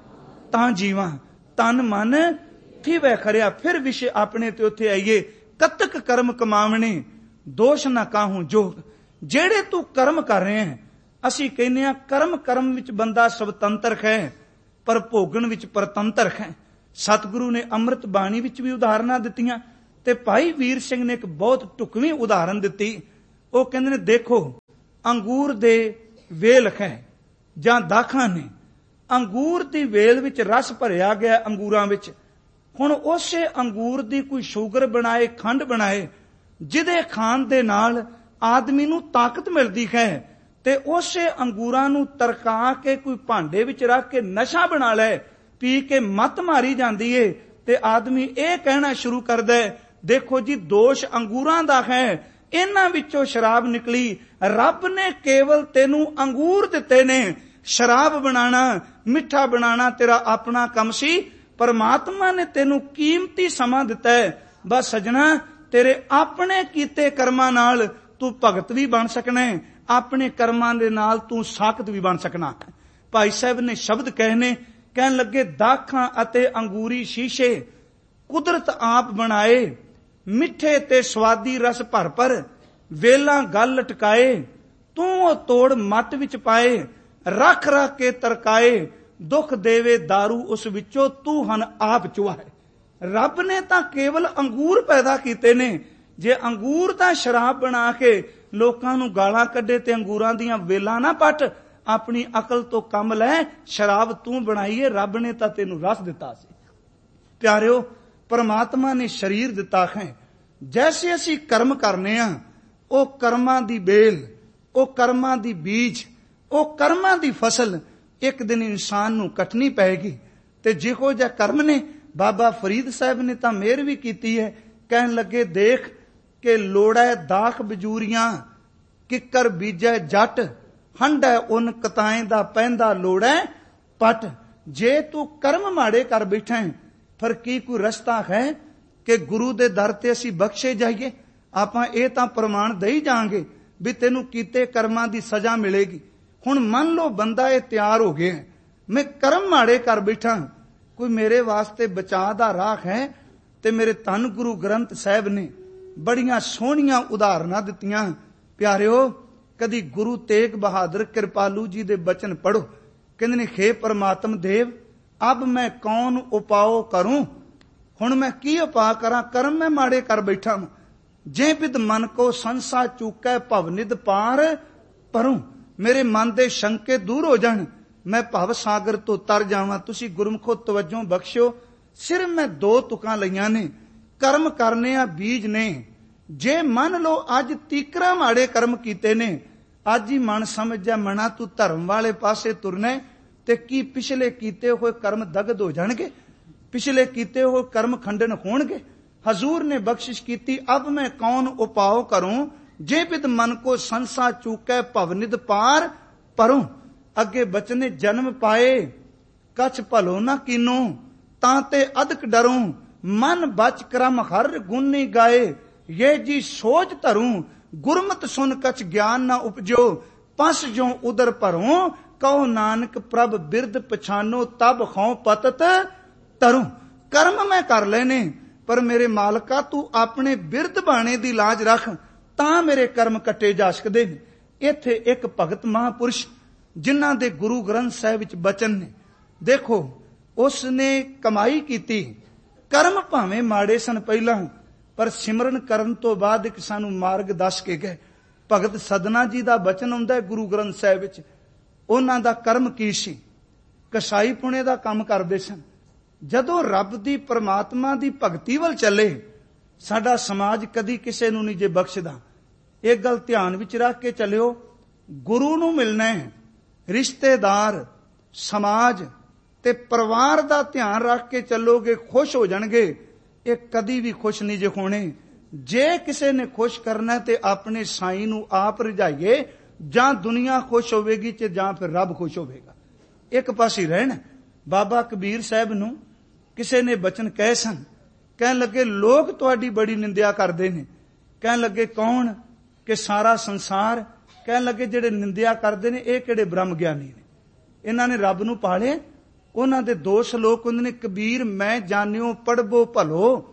तां जीवा, तन मन थीवै खरिया। फिर विषय अपने ते उत्थे आईए, कतक कर्म कमावने दोष ना काहूं जोग। जेड़े तू कर्म कर रहे हैं ਅਸੀਂ ਕਹਿੰਦੇ ਹਾਂ ਕਰਮ ਕਰਮ ਵਿੱਚ ਬੰਦਾ ਸੁਤੰਤਰ ਹੈ, ਪਰ ਭੋਗਣ ਵਿੱਚ ਪਰਤੰਤਰ ਹੈ। ਸਤਿਗੁਰੂ ਨੇ ਅੰਮ੍ਰਿਤ ਬਾਣੀ ਵਿੱਚ ਵੀ ਉਦਾਹਰਨਾਂ ਦਿੱਤੀਆਂ, ਤੇ ਭਾਈ ਵੀਰ ਸਿੰਘ ਨੇ ਇੱਕ ਬਹੁਤ ਢੁਕਵੀਂ ਉਦਾਹਰਨ ਦਿੱਤੀ। ਉਹ ਕਹਿੰਦੇ ਨੇ, ਦੇਖੋ ਅੰਗੂਰ ਦੇ ਵੇਲ ਹੈ ਜਾਂ ਦਾਖਾਂ ਨੇ, ਅੰਗੂਰ ਦੀ ਵੇਲ ਵਿੱਚ ਰਸ ਭਰਿਆ ਗਿਆ ਅੰਗੂਰਾਂ ਵਿੱਚ। ਹੁਣ ਉਸੇ ਅੰਗੂਰ ਦੀ ਕੋਈ ਸ਼ੂਗਰ ਬਣਾਏ, ਖੰਡ ਬਣਾਏ, ਜਿਹਦੇ ਖਾਣ ਦੇ ਨਾਲ ਆਦਮੀ ਨੂੰ ਤਾਕਤ ਮਿਲਦੀ ਹੈ, ਤੇ ਉਸੇ ਅੰਗੂਰਾਂ ਨੂੰ ਤਰਕਾ ਕੇ ਕੋਈ ਭਾਂਡੇ ਵਿੱਚ ਰੱਖ ਕੇ ਨਸ਼ਾ ਬਣਾ ਲੈ, ਪੀ ਕੇ ਮੱਤ ਮਾਰੀ ਜਾਂਦੀ ਏ, ਤੇ ਆਦਮੀ ਇਹ ਕਹਿਣਾ ਸ਼ੁਰੂ ਕਰਦਾ ਹੈ, ਦੇਖੋ ਜੀ ਦੋਸ਼ ਅੰਗੂਰਾਂ ਦਾ ਹੈ, ਇਹਨਾਂ ਵਿੱਚੋਂ ਸ਼ਰਾਬ ਨਿਕਲੀ। ਰੱਬ ਨੇ ਕੇਵਲ ਤੈਨੂੰ ਅੰਗੂਰ ਦਿੱਤੇ ਨੇ, ਸ਼ਰਾਬ ਬਣਾਣਾ, ਮਿੱਠਾ ਬਣਾਣਾ ਤੇਰਾ ਆਪਣਾ ਕੰਮ ਸੀ। ਪਰਮਾਤਮਾ ਨੇ ਤੈਨੂੰ ਕੀਮਤੀ ਸਮਾਂ ਦਿੱਤਾ ਹੈ। ਬਸ ਸਜਣਾ, ਤੇਰੇ ਆਪਣੇ ਕੀਤੇ ਕਰਮਾਂ ਨਾਲ ਤੂੰ ਭਗਤ ਵੀ ਬਣ ਸਕਣਾ ਹੈ, ਆਪਣੇ ਕਰਮਾਂ ਦੇ ਨਾਲ ਤੂੰ ਸਾਖਤ ਵੀ ਬਣ ਸਕਣਾ। ਭਾਈ ਸਾਹਿਬ ਨੇ ਸ਼ਬਦ ਕਹਿਨੇ, ਕਹਿਣ ਲੱਗੇ, ਦਾਖਾਂ ਅਤੇ ਅੰਗੂਰੀ ਸ਼ੀਸ਼ੇ ਕੁਦਰਤ ਆਪ ਬਣਾਏ, ਮਿੱਠੇ ਤੇ ਸਵਾਦੀ ਰਸ ਭਰ ਭਰ, ਵੇਲਾਂ ਗਲ ਲਟਕਾਏ, ਤੂੰ ਉਹ ਤੋੜ ਮੱਤ ਵਿੱਚ ਪਾਏ, ਰੱਖ ਰੱਖ ਕੇ ਤਰਕਾਏ, ਦੁੱਖ ਦੇਵੇ ਦਾਰੂ ਉਸ ਵਿੱਚੋਂ, ਤੂੰ ਹਨ ਆਪ ਚੁਆਏ। ਰੱਬ ਨੇ ਤਾਂ ਕੇਵਲ ਅੰਗੂਰ ਪੈਦਾ ਕੀਤੇ ਨੇ, ਜੇ ਅੰਗੂਰ ਦਾ ਸ਼ਰਾਬ ਬਣਾ ਕੇ ਲੋਕਾਂ ਨੂੰ ਗਾਲਾਂ ਕੱਢੇ ਤੇ ਅੰਗੂਰਾਂ ਦੀਆਂ ਵੇਲਾਂ ਨਾ ਪੱਟ, ਆਪਣੀ ਅਕਲ ਤੋਂ ਕੰਮ ਲੈ। ਸ਼ਰਾਬ ਤੂੰ ਬਣਾਈਏ, ਰੱਬ ਨੇ ਤਾਂ ਤੈਨੂੰ ਰਸ ਦਿੱਤਾ ਸੀ। ਪਿਆਰਿਓ, ਪਰਮਾਤਮਾ ਨੇ ਸਰੀਰ ਦਿੱਤਾ ਹੈ। ਜੈਸੇ ਅਸੀਂ ਕਰਮ ਕਰਨੇ ਆ, ਉਹ ਕਰਮਾਂ ਦੀ ਬੇਲ, ਉਹ ਕਰਮਾਂ ਦੀ ਬੀਜ, ਉਹ ਕਰਮਾਂ ਦੀ ਫਸਲ ਇੱਕ ਦਿਨ ਇਨਸਾਨ ਨੂੰ ਕੱਟਣੀ ਪਏਗੀ। ਤੇ ਜਿਹੋ ਜਿਹਾ ਕਰਮ ਨੇ, ਬਾਬਾ ਫਰੀਦ ਸਾਹਿਬ ਨੇ ਤਾਂ ਮਿਹਰ ਵੀ ਕੀਤੀ ਹੈ। ਕਹਿਣ ਲੱਗੇ, ਦੇਖ ਕਿ ਲੋੜੈ ਦਾਖ ਬਜੂਰੀਆਂ, ਕਿੱਕਰ ਬੀਜੈ ਜੱਟ, ਹੰਡੈ ਉਨ ਕਤਾਏ ਦਾ ਪੈਂਦਾ ਲੋੜੈ ਪਟ। ਜੇ ਤੂੰ ਕਰਮ ਮਾੜੇ ਕਰ ਬੈਠਾ ਹੈ, ਫਿਰ ਕੀ ਕੋਈ ਰਸਤਾ ਹੈ ਕਿ ਗੁਰੂ ਦੇ ਦਰ ਤੇ ਅਸੀਂ ਬਖਸ਼ੇ ਜਾਈਏ? ਆਪਾਂ ਇਹ ਤਾਂ ਪ੍ਰਮਾਣ ਦੇਈ ਜਾਾਂਗੇ ਵੀ ਤੈਨੂੰ ਕੀਤੇ ਕਰਮਾਂ ਦੀ ਸਜ਼ਾ ਮਿਲੇਗੀ। ਹੁਣ ਮੰਨ ਲਓ ਬੰਦਾ ਇਹ ਤਿਆਰ ਹੋ ਗਿਆ, ਮੈਂ ਕਰਮ ਮਾੜੇ ਕਰ ਬੈਠਾ, ਕੋਈ ਮੇਰੇ ਵਾਸਤੇ ਬਚਾਅ ਦਾ ਰਾਹ ਹੈ? ਤੇ ਮੇਰੇ ਧੰਨ ਗੁਰੂ ਗ੍ਰੰਥ ਸਾਹਿਬ ਨੇ ਬੜੀਆਂ ਸੋਹਣੀਆਂ ਉਦਾਹਰਨਾਂ ਦਿੱਤੀਆਂ। ਪਿਆਰਿਓ, ਕਦੀ ਗੁਰੂ ਤੇਗ ਬਹਾਦਰ ਕਿਰਪਾਲੂ ਜੀ ਦੇ ਬਚਨ ਪੜੋ। ਕਹਿੰਦੇ ਨੇ, ਖੇ ਪਰਮਾਤਮ ਦੇਵ, ਅਬ ਮੈਂ ਕੌਣ ਉਪਾਓ ਕਰੂੰ? ਹੁਣ ਮੈਂ ਕੀ ਉਪਾਅ ਕਰਾਂ? ਕਰਮ ਮੈਂ ਮਾੜੇ ਕਰ ਬੈਠਾ। ਜੇ ਬਿਦ ਮਨ ਕੋ ਸੰਸਾ ਚੂਕੈ ਭਵ ਨਿਧ ਪਾਰ ਪਰੂੰ। ਮੇਰੇ ਮਨ ਦੇ ਸ਼ੰਕੇ ਦੂਰ ਹੋ ਜਾਣ, ਮੈਂ ਭਵ ਸਾਗਰ ਤੋਂ ਤਰ ਜਾਵਾਂ। ਤੁਸੀਂ ਗੁਰਮੁਖੋ ਤਵੱਜੋ ਬਖਸ਼ਿਓ। ਸਿਰਫ ਮੈਂ ਦੋ ਤੁਕਾਂ ਲਈਆਂ ਨੇ। ਕਰਮ ਕਰਨੇ ਆ ਬੀਜ ਨੇ। ਜੇ ਮੰਨ ਲਓ ਅੱਜ ਤੀਕਰਾ ਮਾੜੇ ਕਰਮ ਕੀਤੇ ਨੇ, ਅੱਜ ਹੀ ਮਨ ਸਮਝ ਜਾ ਮਨਾ ਤੂੰ ਧਰਮ ਵਾਲੇ ਪਾਸੇ ਤੁਰਨਾ, ਤੇ ਕੀ ਪਿਛਲੇ ਕੀਤੇ ਹੋਏ ਕਰਮ ਦਗਦ ਹੋ ਜਾਣਗੇ? ਪਿਛਲੇ ਕੀਤੇ ਹੋਏ ਕਰਮ ਖੰਡਨ ਹੋਣਗੇ? ਹਜ਼ੂਰ ਨੇ ਬਖਸ਼ਿਸ਼ ਕੀਤੀ, ਅਬ ਮੈਂ ਕੌਣ ਉਪਾਓ ਕਰੂੰ, ਜੇ ਬਿਦ ਮਨ ਕੋ ਸੰਸਾ ਚੂਕੈ ਭਵ ਨਿਧ ਪਾਰ ਪਰੂੰ। ਅੱਗੇ ਬਚਨੇ, ਜਨਮ ਪਾਏ ਕਛ ਭਲੋ ਨਾ ਕੀਨੋ, ਤਾਂ ਤੇ ਅਦਕ ਡਰੂੰ, ਮਨ ਬਚ ਕਰਮ ਹਰ ਗੁਣੀ ਗਾਏ, ਇਹ ਜੀ ਸੋਚ ਧਰੂੰ, ਗੁਰਮਤਿ ਸੁਨ ਕਛ ਗਿਆਨ ਨਾ ਉਪਜੋ, ਪਸ ਜੋ ਉਦਰ ਭਰੋਂ, ਕਹੋ ਨਾਨਕ ਪ੍ਰਭ ਬਿਰਦ ਪਛਾਨੋ, ਤਬ ਖੌ ਪਤਤ ਤਰੂੰ। ਕਰਮ ਮੈਂ ਕਰ ਲੈਨੇ, ਪਰ ਮੇਰੇ ਮਾਲਕਾ ਤੂੰ ਆਪਣੇ ਬਿਰਦ ਬਾਣੇ ਦੀ ਲਾਜ ਰੱਖ, ਤਾਂ ਮੇਰੇ ਕਰਮ ਕੱਟੇ ਜਾ ਸਕਦੇ ਨੇ। ਇੱਥੇ ਇੱਕ ਭਗਤ ਮਹਾਂਪੁਰਸ਼ ਜਿਨ੍ਹਾਂ ਦੇ ਗੁਰੂ ਗ੍ਰੰਥ ਸਾਹਿਬ ਵਿੱਚ ਬਚਨ ਨੇ, ਦੇਖੋ ਉਸ ਨੇ ਕਮਾਈ ਕੀਤੀ। ਕਰਮ ਭਾਵੇਂ ਮਾੜੇ ਸਨ ਪਹਿਲਾਂ, ਪਰ ਸਿਮਰਨ ਕਰਨ ਤੋਂ ਬਾਅਦ ਇੱਕ ਸਾਨੂੰ ਮਾਰਗ ਦੱਸ ਕੇ ਗਏ। ਭਗਤ ਸਦਨਾ ਜੀ ਦਾ ਬਚਨ ਆਉਂਦਾ ਹੈ ਗੁਰੂ ਗ੍ਰੰਥ ਸਾਹਿਬ ਵਿੱਚ। ਉਹਨਾਂ ਦਾ ਕਰਮ ਕੀ ਸੀ? ਕਸਾਈ ਪੁਣੇ ਦਾ ਕੰਮ ਕਰਦੇ ਸਨ। ਜਦੋਂ ਰੱਬ ਦੀ ਪਰਮਾਤਮਾ ਦੀ ਭਗਤੀ ਵੱਲ ਚੱਲੇ, ਸਾਡਾ ਸਮਾਜ ਕਦੀ ਕਿਸੇ ਨੂੰ ਨਹੀਂ ਜੇ ਬਖਸ਼ਦਾ। ਇਹ ਗੱਲ ਧਿਆਨ ਵਿੱਚ ਰੱਖ ਕੇ ਚੱਲਿਓ। ਗੁਰੂ ਨੂੰ ਮਿਲਣਾ ਹੈ, ਰਿਸ਼ਤੇਦਾਰ, ਸਮਾਜ ਤੇ ਪਰਿਵਾਰ ਦਾ ਧਿਆਨ ਰੱਖ ਕੇ ਚੱਲੋਗੇ, ਖੁਸ਼ ਹੋ ਜਾਣਗੇ। ਇਹ ਕਦੀ ਵੀ ਖੁਸ਼ ਨਹੀਂ ਜੇ ਹੋਣੇ। ਜੇ ਕਿਸੇ ਨੇ ਖੁਸ਼ ਕਰਨਾ ਤੇ ਆਪਣੇ ਸਾਈਂ ਨੂੰ ਆਪ ਰਝਾਈਏ, ਜਾਂ ਦੁਨੀਆ ਖੁਸ਼ ਹੋਵੇਗੀ ਤੇ ਜਾਂ ਫਿਰ ਰੱਬ ਖੁਸ਼ ਹੋਵੇਗਾ। ਇੱਕ ਪਾਸੇ ਰਹਿਣਾ। ਬਾਬਾ ਕਬੀਰ ਸਾਹਿਬ ਨੂੰ ਕਿਸੇ ਨੇ ਬਚਨ ਕਹੇ ਸਨ। ਕਹਿਣ ਲੱਗੇ, ਲੋਕ ਤੁਹਾਡੀ ਬੜੀ ਨਿੰਦਿਆ ਕਰਦੇ ਨੇ। ਕਹਿਣ ਲੱਗੇ, ਕੌਣ? ਕਿ ਸਾਰਾ ਸੰਸਾਰ। ਕਹਿਣ ਲੱਗੇ, ਜਿਹੜੇ ਨਿੰਦਿਆ ਕਰਦੇ ਨੇ ਇਹ ਕਿਹੜੇ ਬ੍ਰਹਮ ਗਿਆਨੀ ਨੇ? ਇਹਨਾਂ ਨੇ ਰੱਬ ਨੂੰ ਪਾਲੇ। ਉਹਨਾਂ ਦੇ ਦੋ ਸ਼ਲੋਕ ਹੁੰਦੇ ਨੇ, ਕਬੀਰ ਮੈਂ ਜਾਣਿਓ ਪੜ੍ਹਬੋ ਭਲੋ।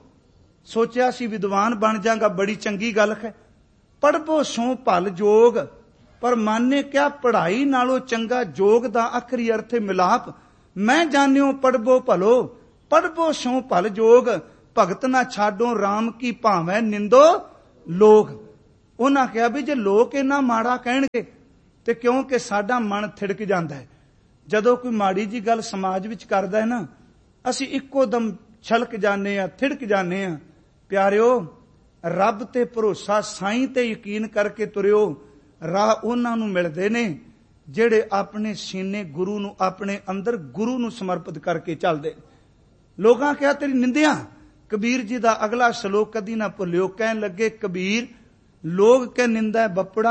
ਸੋਚਿਆ ਸੀ ਵਿਦਵਾਨ ਬਣ ਜਾਗਾ, ਬੜੀ ਚੰਗੀ ਗੱਲ ਹੈ। ਪੜ੍ਹਬੋ ਸੋ ਭਲ ਜੋਗ, पर मन ने क्या पढ़ाई नालों चंगा जोग दा आखरी अर्थ मिलाप। मैं जानियो पढ़बो भलो, पढ़बो सो भल जोग, भगत ना छाडो राम की भावें निंदो लोग। उन्हां कहा भी जे लोग इन्ना माड़ा कहणगे ते क्योंकि साडा मन थिड़क जांदा है। जदों कोई माड़ी जी गल समाज विच करदा है ना, असी इक्को दम छलक जाने आ, थिड़क जाने आ। प्यारिओ, रब ते भरोसा, साईं ते यकीन करके तुरिओ। राह उन्हां नूं मिलदे ने ਜਿਹੜੇ ਆਪਣੇ ਸੀਨੇ ਗੁਰੂ ਨੂੰ, ਆਪਣੇ ਅੰਦਰ ਗੁਰੂ ਨੂੰ ਸਮਰਪਿਤ ਕਰਕੇ ਚੱਲਦੇ। ਲੋਕਾਂ ਕਿਹਾ ਤੇਰੀ ਨਿੰਦਿਆ। ਕਬੀਰ ਜੀ ਦਾ ਅਗਲਾ ਸ਼ਲੋਕ ਕਦੀ ਨਾ ਭੁੱਲਿਓ। ਕਹਿਣ ਲੱਗੇ ਕਬੀਰ, ਲੋਗ ਕੇ ਨਿੰਦਾ ਬੱਪੜਾ,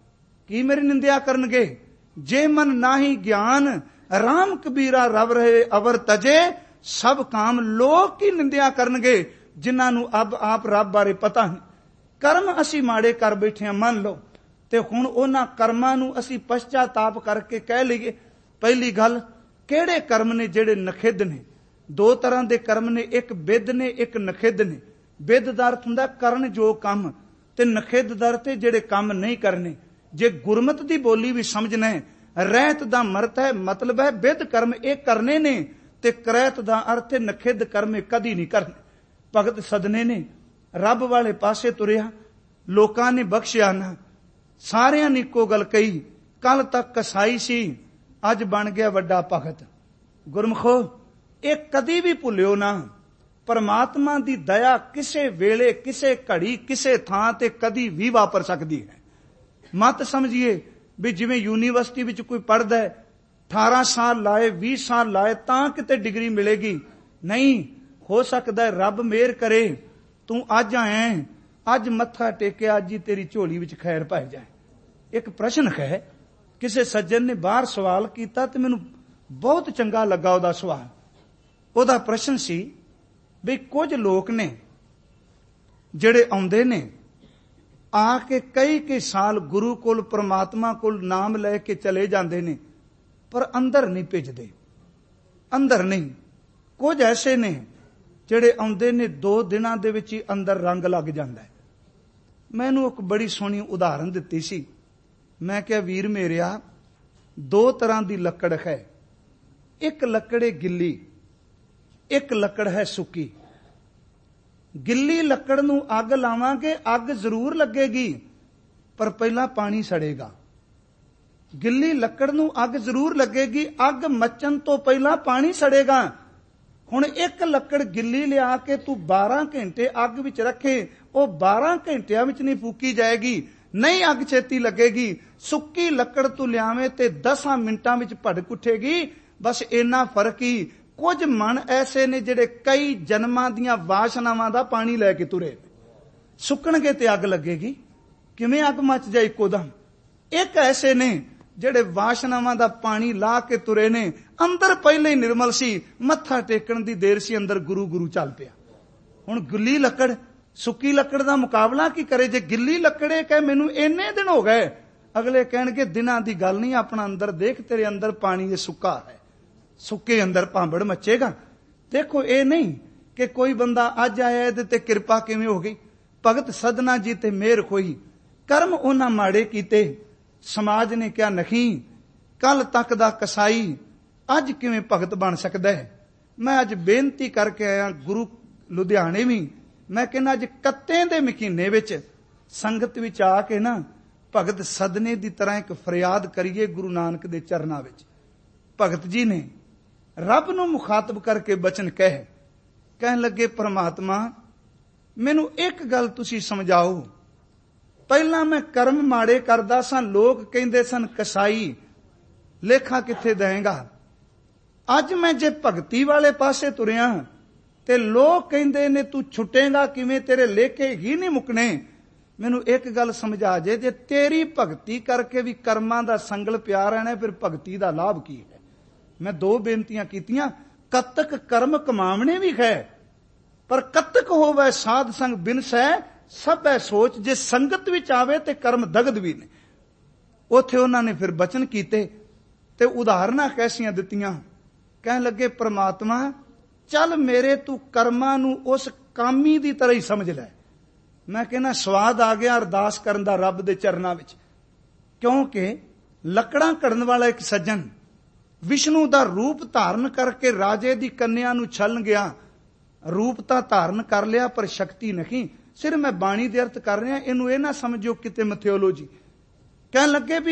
ਕੀ ਮੇਰੀ ਨਿੰਦਿਆ ਕਰਨਗੇ। ਜੇ ਮਨ ਨਾਹੀ ਗਿਆਨ, ਰਾਮ ਕਬੀਰਾ ਰਵ ਰਹੇ ਅਵਰ ਤਜੇ, ਸਭ ਕਾਮ ਲੋਕ ਕੀ ਨਿੰਦਿਆ ਕਰਨਗੇ ਜਿਨ੍ਹਾਂ ਨੂੰ ਅਬ ਆਪ ਰੱਬ ਬਾਰੇ ਪਤਾ ਨਹੀਂ। ਕਰਮ ਅਸੀਂ ਮਾੜੇ ਕਰ ਬੈਠੇ ਹਾਂ, ਮੰਨ ਲਓ, ਤੇ ਹੁਣ ਉਹਨਾਂ ਕਰਮਾਂ ਨੂੰ ਅਸੀਂ ਪਛਤਾਤਾਪ ਕਰਕੇ ਕਹਿ ਲਈਏ। ਪਹਿਲੀ ਗੱਲ, ਕਿਹੜੇ ਕਰਮ ਨੇ ਜਿਹੜੇ ਨਖਿੱਧ ਨੇ। ਦੋ ਤਰ੍ਹਾਂ ਦੇ ਕਰਮ ਨੇ, ਇੱਕ ਬਿੱਧ ਨੇ, ਇੱਕ ਨਖਿੱਧ ਨੇ। ਬਿੱਧ ਦਾ ਅਰਥ ਹੁੰਦਾ ਕਰਨ ਜੋ ਕੰਮ, ਤੇ ਨਖਿੱਧ ਦਾ ਅਰਥ ਜਿਹੜੇ ਕੰਮ ਨਹੀਂ ਕਰਨੇ। ਜੇ ਗੁਰਮਤ ਦੀ ਬੋਲੀ ਵੀ ਸਮਝਣਾ ਹੈ, ਰਹਿਤ ਦਾ ਮਰਤ ਹੈ, ਮਤਲਬ ਹੈ ਬਿੱਧ ਕਰਮ ਇਹ ਕਰਨੇ ਨੇ, ਤੇ ਕਰੈਤ ਦਾ ਅਰਥ ਹੈ ਨਖਿੱਧ ਕਰਮ ਇਹ ਕਦੀ ਨਹੀਂ ਕਰਨੇ। ਭਗਤ ਸਦਨੇ ਨੇ ਰੱਬ ਵਾਲੇ ਪਾਸੇ ਤੁਰਿਆ, ਲੋਕਾਂ ਨੇ ਬਖਸ਼ਿਆ ਨਾ। ਸਾਰਿਆਂ ਨੇ ਇੱਕੋ ਗੱਲ ਕਹੀ, ਕੱਲ ਤੱਕ ਕਸਾਈ ਸੀ, ਅੱਜ ਬਣ ਗਿਆ ਵੱਡਾ ਭਗਤ। ਗੁਰਮਖੋ, ਇਹ ਕਦੀ ਵੀ ਭੁੱਲਿਓ ਨਾ, ਪਰਮਾਤਮਾ ਦੀ ਦਇਆ ਕਿਸੇ ਵੇਲੇ, ਕਿਸੇ ਘੜੀ, ਕਿਸੇ ਥਾਂ ਤੇ ਕਦੀ ਵੀ ਵਾਪਰ ਸਕਦੀ ਹੈ। ਮਤ ਸਮਝੀਏ ਵੀ ਜਿਵੇਂ ਯੂਨੀਵਰਸਿਟੀ ਵਿੱਚ ਕੋਈ ਪੜ੍ਹਦਾ ਹੈ, ਅਠਾਰਾਂ ਸਾਲ ਲਾਏ, ਵੀਹ ਸਾਲ ਲਾਏ ਤਾਂ ਕਿਤੇ ਡਿਗਰੀ ਮਿਲੇਗੀ। ਨਹੀਂ, ਹੋ ਸਕਦਾ ਰੱਬ ਮਿਹਰ ਕਰੇ, ਤੂੰ ਅੱਜ ਆਇਆ, ਅੱਜ ਮੱਥਾ ਟੇਕਿਆ, ਅੱਜ ਹੀ ਤੇਰੀ ਝੋਲੀ ਵਿੱਚ ਖੈਰ ਪਾਈ ਜਾਏ। ਇੱਕ ਪ੍ਰਸ਼ਨ ਹੈ, ਕਿਸੇ ਸੱਜਣ ਨੇ ਬਾਹਰ ਸਵਾਲ ਕੀਤਾ ਤੇ ਮੈਨੂੰ ਬਹੁਤ ਚੰਗਾ ਲੱਗਾ ਉਹਦਾ ਸਵਾਲ। ਉਹਦਾ ਪ੍ਰਸ਼ਨ ਸੀ ਵੀ ਕੁਝ ਲੋਕ ਨੇ ਜਿਹੜੇ ਆਉਂਦੇ ਨੇ, ਆ ਕੇ ਕਈ ਕਈ ਸਾਲ ਗੁਰੂ ਕੋਲ, ਪ੍ਰਮਾਤਮਾ ਕੋਲ ਨਾਮ ਲੈ ਕੇ ਚਲੇ ਜਾਂਦੇ ਨੇ, ਪਰ ਅੰਦਰ ਨਹੀਂ ਭਿੱਜਦੇ, ਅੰਦਰ ਨਹੀਂ। ਕੁਝ ਐਸੇ ਨੇ ਜਿਹੜੇ ਆਉਂਦੇ ਨੇ, ਦੋ ਦਿਨਾਂ ਦੇ ਵਿੱਚ ਹੀ ਅੰਦਰ ਰੰਗ ਲੱਗ ਜਾਂਦਾ ਹੈ। ਮੈਨੂੰ ਇੱਕ ਬੜੀ ਸੋਹਣੀ ਉਦਾਹਰਨ ਦਿੱਤੀ ਸੀ। ਮੈਂ ਕਿਹਾ ਵੀਰ ਮੇਰਿਆ, ਦੋ ਤਰ੍ਹਾਂ ਦੀ ਲੱਕੜ ਹੈ, ਇੱਕ ਲੱਕੜ ਹੈ ਗਿੱਲੀ, ਇੱਕ ਲੱਕੜ ਹੈ ਸੁੱਕੀ। ਗਿੱਲੀ ਲੱਕੜ ਨੂੰ ਅੱਗ ਲਾਵਾਂਗੇ, ਅੱਗ ਜ਼ਰੂਰ ਲੱਗੇਗੀ, ਪਰ ਪਹਿਲਾਂ ਪਾਣੀ ਸੜੇਗਾ। ਗਿੱਲੀ ਲੱਕੜ ਨੂੰ ਅੱਗ ਜ਼ਰੂਰ ਲੱਗੇਗੀ, ਅੱਗ ਮੱਚਣ ਤੋਂ ਪਹਿਲਾਂ ਪਾਣੀ ਸੜੇਗਾ। ਹੁਣ ਇੱਕ ਲੱਕੜ ਗਿੱਲੀ ਲਿਆ ਕੇ ਤੂੰ ਬਾਰਾਂ ਘੰਟੇ ਅੱਗ ਵਿੱਚ ਰੱਖੇ, ਉਹ ਬਾਰਾਂ ਘੰਟਿਆਂ ਵਿੱਚ ਨਹੀਂ ਫੂਕੀ ਜਾਏਗੀ, ਨਹੀਂ ਅੱਗ ਛੇਤੀ ਲੱਗੇਗੀ। ਸੁੱਕੀ ਲੱਕੜ ਤੂੰ ਲਿਆਵੇਂ ਤੇ ਦਸਾਂ ਮਿੰਟਾਂ ਵਿੱਚ ਭੜਕ ਉੱਠੇਗੀ। ਬਸ ਇੰਨਾ ਫਰਕ ਹੀ। ਕੁਝ ਮਨ ਐਸੇ ਨੇ ਜਿਹੜੇ ਕਈ ਜਨਮਾਂ ਦੀਆਂ ਵਾਸ਼ਨਾਵਾਂ ਦਾ ਪਾਣੀ ਲੈ ਕੇ ਤੁਰੇ, ਸੁੱਕਣਗੇ ਤੇ ਅੱਗ ਲੱਗੇਗੀ। ਕਿਵੇਂ ਅੱਗ ਮੱਚ ਜਾਏ ਇੱਕੋ ਦਮ। ਇੱਕ ਐਸੇ ਨੇ ਜਿਹੜੇ ਵਾਸ਼ਨਾਵਾਂ ਦਾ ਪਾਣੀ ਲਾ ਕੇ ਤੁਰੇ ਨੇ, ਅੰਦਰ ਪਹਿਲੇ ਹੀ ਨਿਰਮਲ ਸੀ, ਮੱਥਾ ਟੇਕਣ ਦੀ ਦੇਰ ਸੀ, ਅੰਦਰ ਗੁਰੂ ਗੁਰੂ ਚੱਲ ਪਿਆ। ਹੁਣ ਗਿੱਲੀ ਲੱਕੜ ਸੁੱਕੀ ਲੱਕੜ ਦਾ ਮੁਕਾਬਲਾ ਕੀ ਕਰੇ। ਜੇ ਗਿੱਲੀ ਲੱਕੜੇ ਕਹੇ ਮੈਨੂੰ ਇੰਨੇ ਦਿਨ ਹੋ ਗਏ, ਅਗਲੇ ਕਹਿਣਗੇ ਦਿਨਾਂ ਦੀ ਗੱਲ ਨਹੀਂ, ਆਪਣਾ ਅੰਦਰ ਦੇਖ, ਤੇਰੇ ਅੰਦਰ ਪਾਣੀ ਇਹ ਸੁੱਕਾ ਹੈ, ਸੁੱਕੇ ਅੰਦਰ ਭਾਂਬੜ ਮੱਚੇਗਾ। ਦੇਖੋ, ਇਹ ਨਹੀਂ ਕਿ ਕੋਈ ਬੰਦਾ ਅੱਜ ਆਇਆ ਇਹਦੇ ਤੇ ਕਿਰਪਾ ਕਿਵੇਂ ਹੋ ਗਈ। ਭਗਤ ਸਦਨਾ ਜੀ ਤੇ ਮਿਹਰ ਹੋਈ, ਕਰਮ ਉਹਨਾਂ ਮਾੜੇ ਕੀਤੇ, ਸਮਾਜ ਨੇ ਕਿਹਾ ਨਹੀਂ, ਕੱਲ ਤੱਕ ਦਾ ਕਸਾਈ ਅੱਜ ਕਿਵੇਂ ਭਗਤ ਬਣ ਸਕਦਾ ਹੈ। ਮੈਂ ਅੱਜ ਬੇਨਤੀ ਕਰਕੇ ਆਇਆ ਗੁਰੂ ਲੁਧਿਆਣੇ ਵੀ, ਮੈਂ ਕਹਿੰਦਾ ਅੱਜ ਕੱਤੇ ਦੇ ਮਹੀਨੇ ਵਿੱਚ ਸੰਗਤ ਵਿੱਚ ਆ ਕੇ ਨਾ ਭਗਤ ਸਦਨੇ ਦੀ ਤਰ੍ਹਾਂ ਇੱਕ ਫਰਿਆਦ ਕਰੀਏ ਗੁਰੂ ਨਾਨਕ ਦੇ ਚਰਨਾਂ ਵਿੱਚ। ਭਗਤ ਜੀ ਨੇ ਰੱਬ ਨੂੰ ਮੁਖਾਤਬ ਕਰਕੇ ਬਚਨ ਕਹੇ, ਕਹਿਣ ਲੱਗੇ ਪਰਮਾਤਮਾ ਮੈਨੂੰ ਇੱਕ ਗੱਲ ਤੁਸੀਂ ਸਮਝਾਓ। ਪਹਿਲਾਂ ਮੈਂ ਕਰਮ ਮਾੜੇ ਕਰਦਾ ਸਾਂ, ਲੋਕ ਕਹਿੰਦੇ ਸਨ ਕਸਾਈ, ਲੇਖਾ ਕਿੱਥੇ ਦੇਂਗਾ। ਅੱਜ ਮੈਂ ਜੇ ਭਗਤੀ ਵਾਲੇ ਪਾਸੇ ਤੁਰਿਆ ਤੇ ਲੋਕ ਕਹਿੰਦੇ ਨੇ ਤੂੰ ਛੁੱਟੇਗਾ ਕਿਵੇਂ, ਤੇਰੇ ਲੇਖੇ ਹੀ ਨਹੀਂ ਮੁੱਕਣੇ। ਮੈਨੂੰ ਇੱਕ ਗੱਲ ਸਮਝਾ ਜੇ, ਜੇ ਤੇਰੀ ਭਗਤੀ ਕਰਕੇ ਵੀ ਕਰਮਾਂ ਦਾ ਸੰਗਲ ਪਿਆ ਰਹਿਣਾ, ਫਿਰ ਭਗਤੀ ਦਾ ਲਾਭ ਕੀ ਹੈ। ਮੈਂ ਦੋ ਬੇਨਤੀਆਂ ਕੀਤੀਆਂ, ਕਤਕ ਕਰਮ ਕਮਾਵਣੇ ਵੀ ਹੈ, ਪਰ ਕਤਕ ਹੋਵੇ ਸਾਧ ਸੰਗ ਬਿਨਸੈ ਸਭੈ ਸੋਚ। ਜੇ ਸੰਗਤ ਵਿੱਚ ਆਵੇ ਤੇ ਕਰਮ ਦਗਦ ਵੀ ਨੇ। ਉੱਥੇ ਉਹਨਾਂ ਨੇ ਫਿਰ ਬਚਨ ਕੀਤੇ ਤੇ ਉਦਾਹਰਨਾਂ ਕੈਸੀਆਂ ਦਿੱਤੀਆਂ। ਕਹਿਣ ਲੱਗੇ ਪਰਮਾਤਮਾ ਚੱਲ ਮੇਰੇ ਤੂੰ ਕਰਮਾਂ ਨੂੰ ਉਸ ਕਾਮੀ ਦੀ ਤਰ੍ਹਾਂ ਹੀ ਸਮਝ ਲੈ। ਮੈਂ ਕਹਿੰਦਾ ਸਵਾਦ ਆ ਗਿਆ ਅਰਦਾਸ ਕਰਨ ਦਾ ਰੱਬ ਦੇ ਚਰਨਾਂ ਵਿੱਚ। ਕਿਉਂਕਿ ਲੱਕੜਾਂ ਘੜਨ ਵਾਲਾ ਇੱਕ ਸੱਜਣ ਵਿਸ਼ਨੂੰ ਦਾ ਰੂਪ ਧਾਰਨ ਕਰਕੇ ਰਾਜੇ ਦੀ ਕੰਨਿਆ ਨੂੰ ਛਲਣ ਗਿਆ। ਰੂਪ ਤਾਂ ਧਾਰਨ ਕਰ ਲਿਆ ਪਰ ਸ਼ਕਤੀ ਨਹੀਂ। ਸਿਰ ਮੈਂ ਬਾਣੀ ਦੇ ਅਰਥ ਕਰ ਰਿਹਾ, ਇਹਨੂੰ ਇਹ ਨਾ ਸਮਝੋ ਕਿਤੇ ਮਿਥਿਓਲੋਜੀ। ਕਹਿਣ ਲੱਗੇ ਵੀ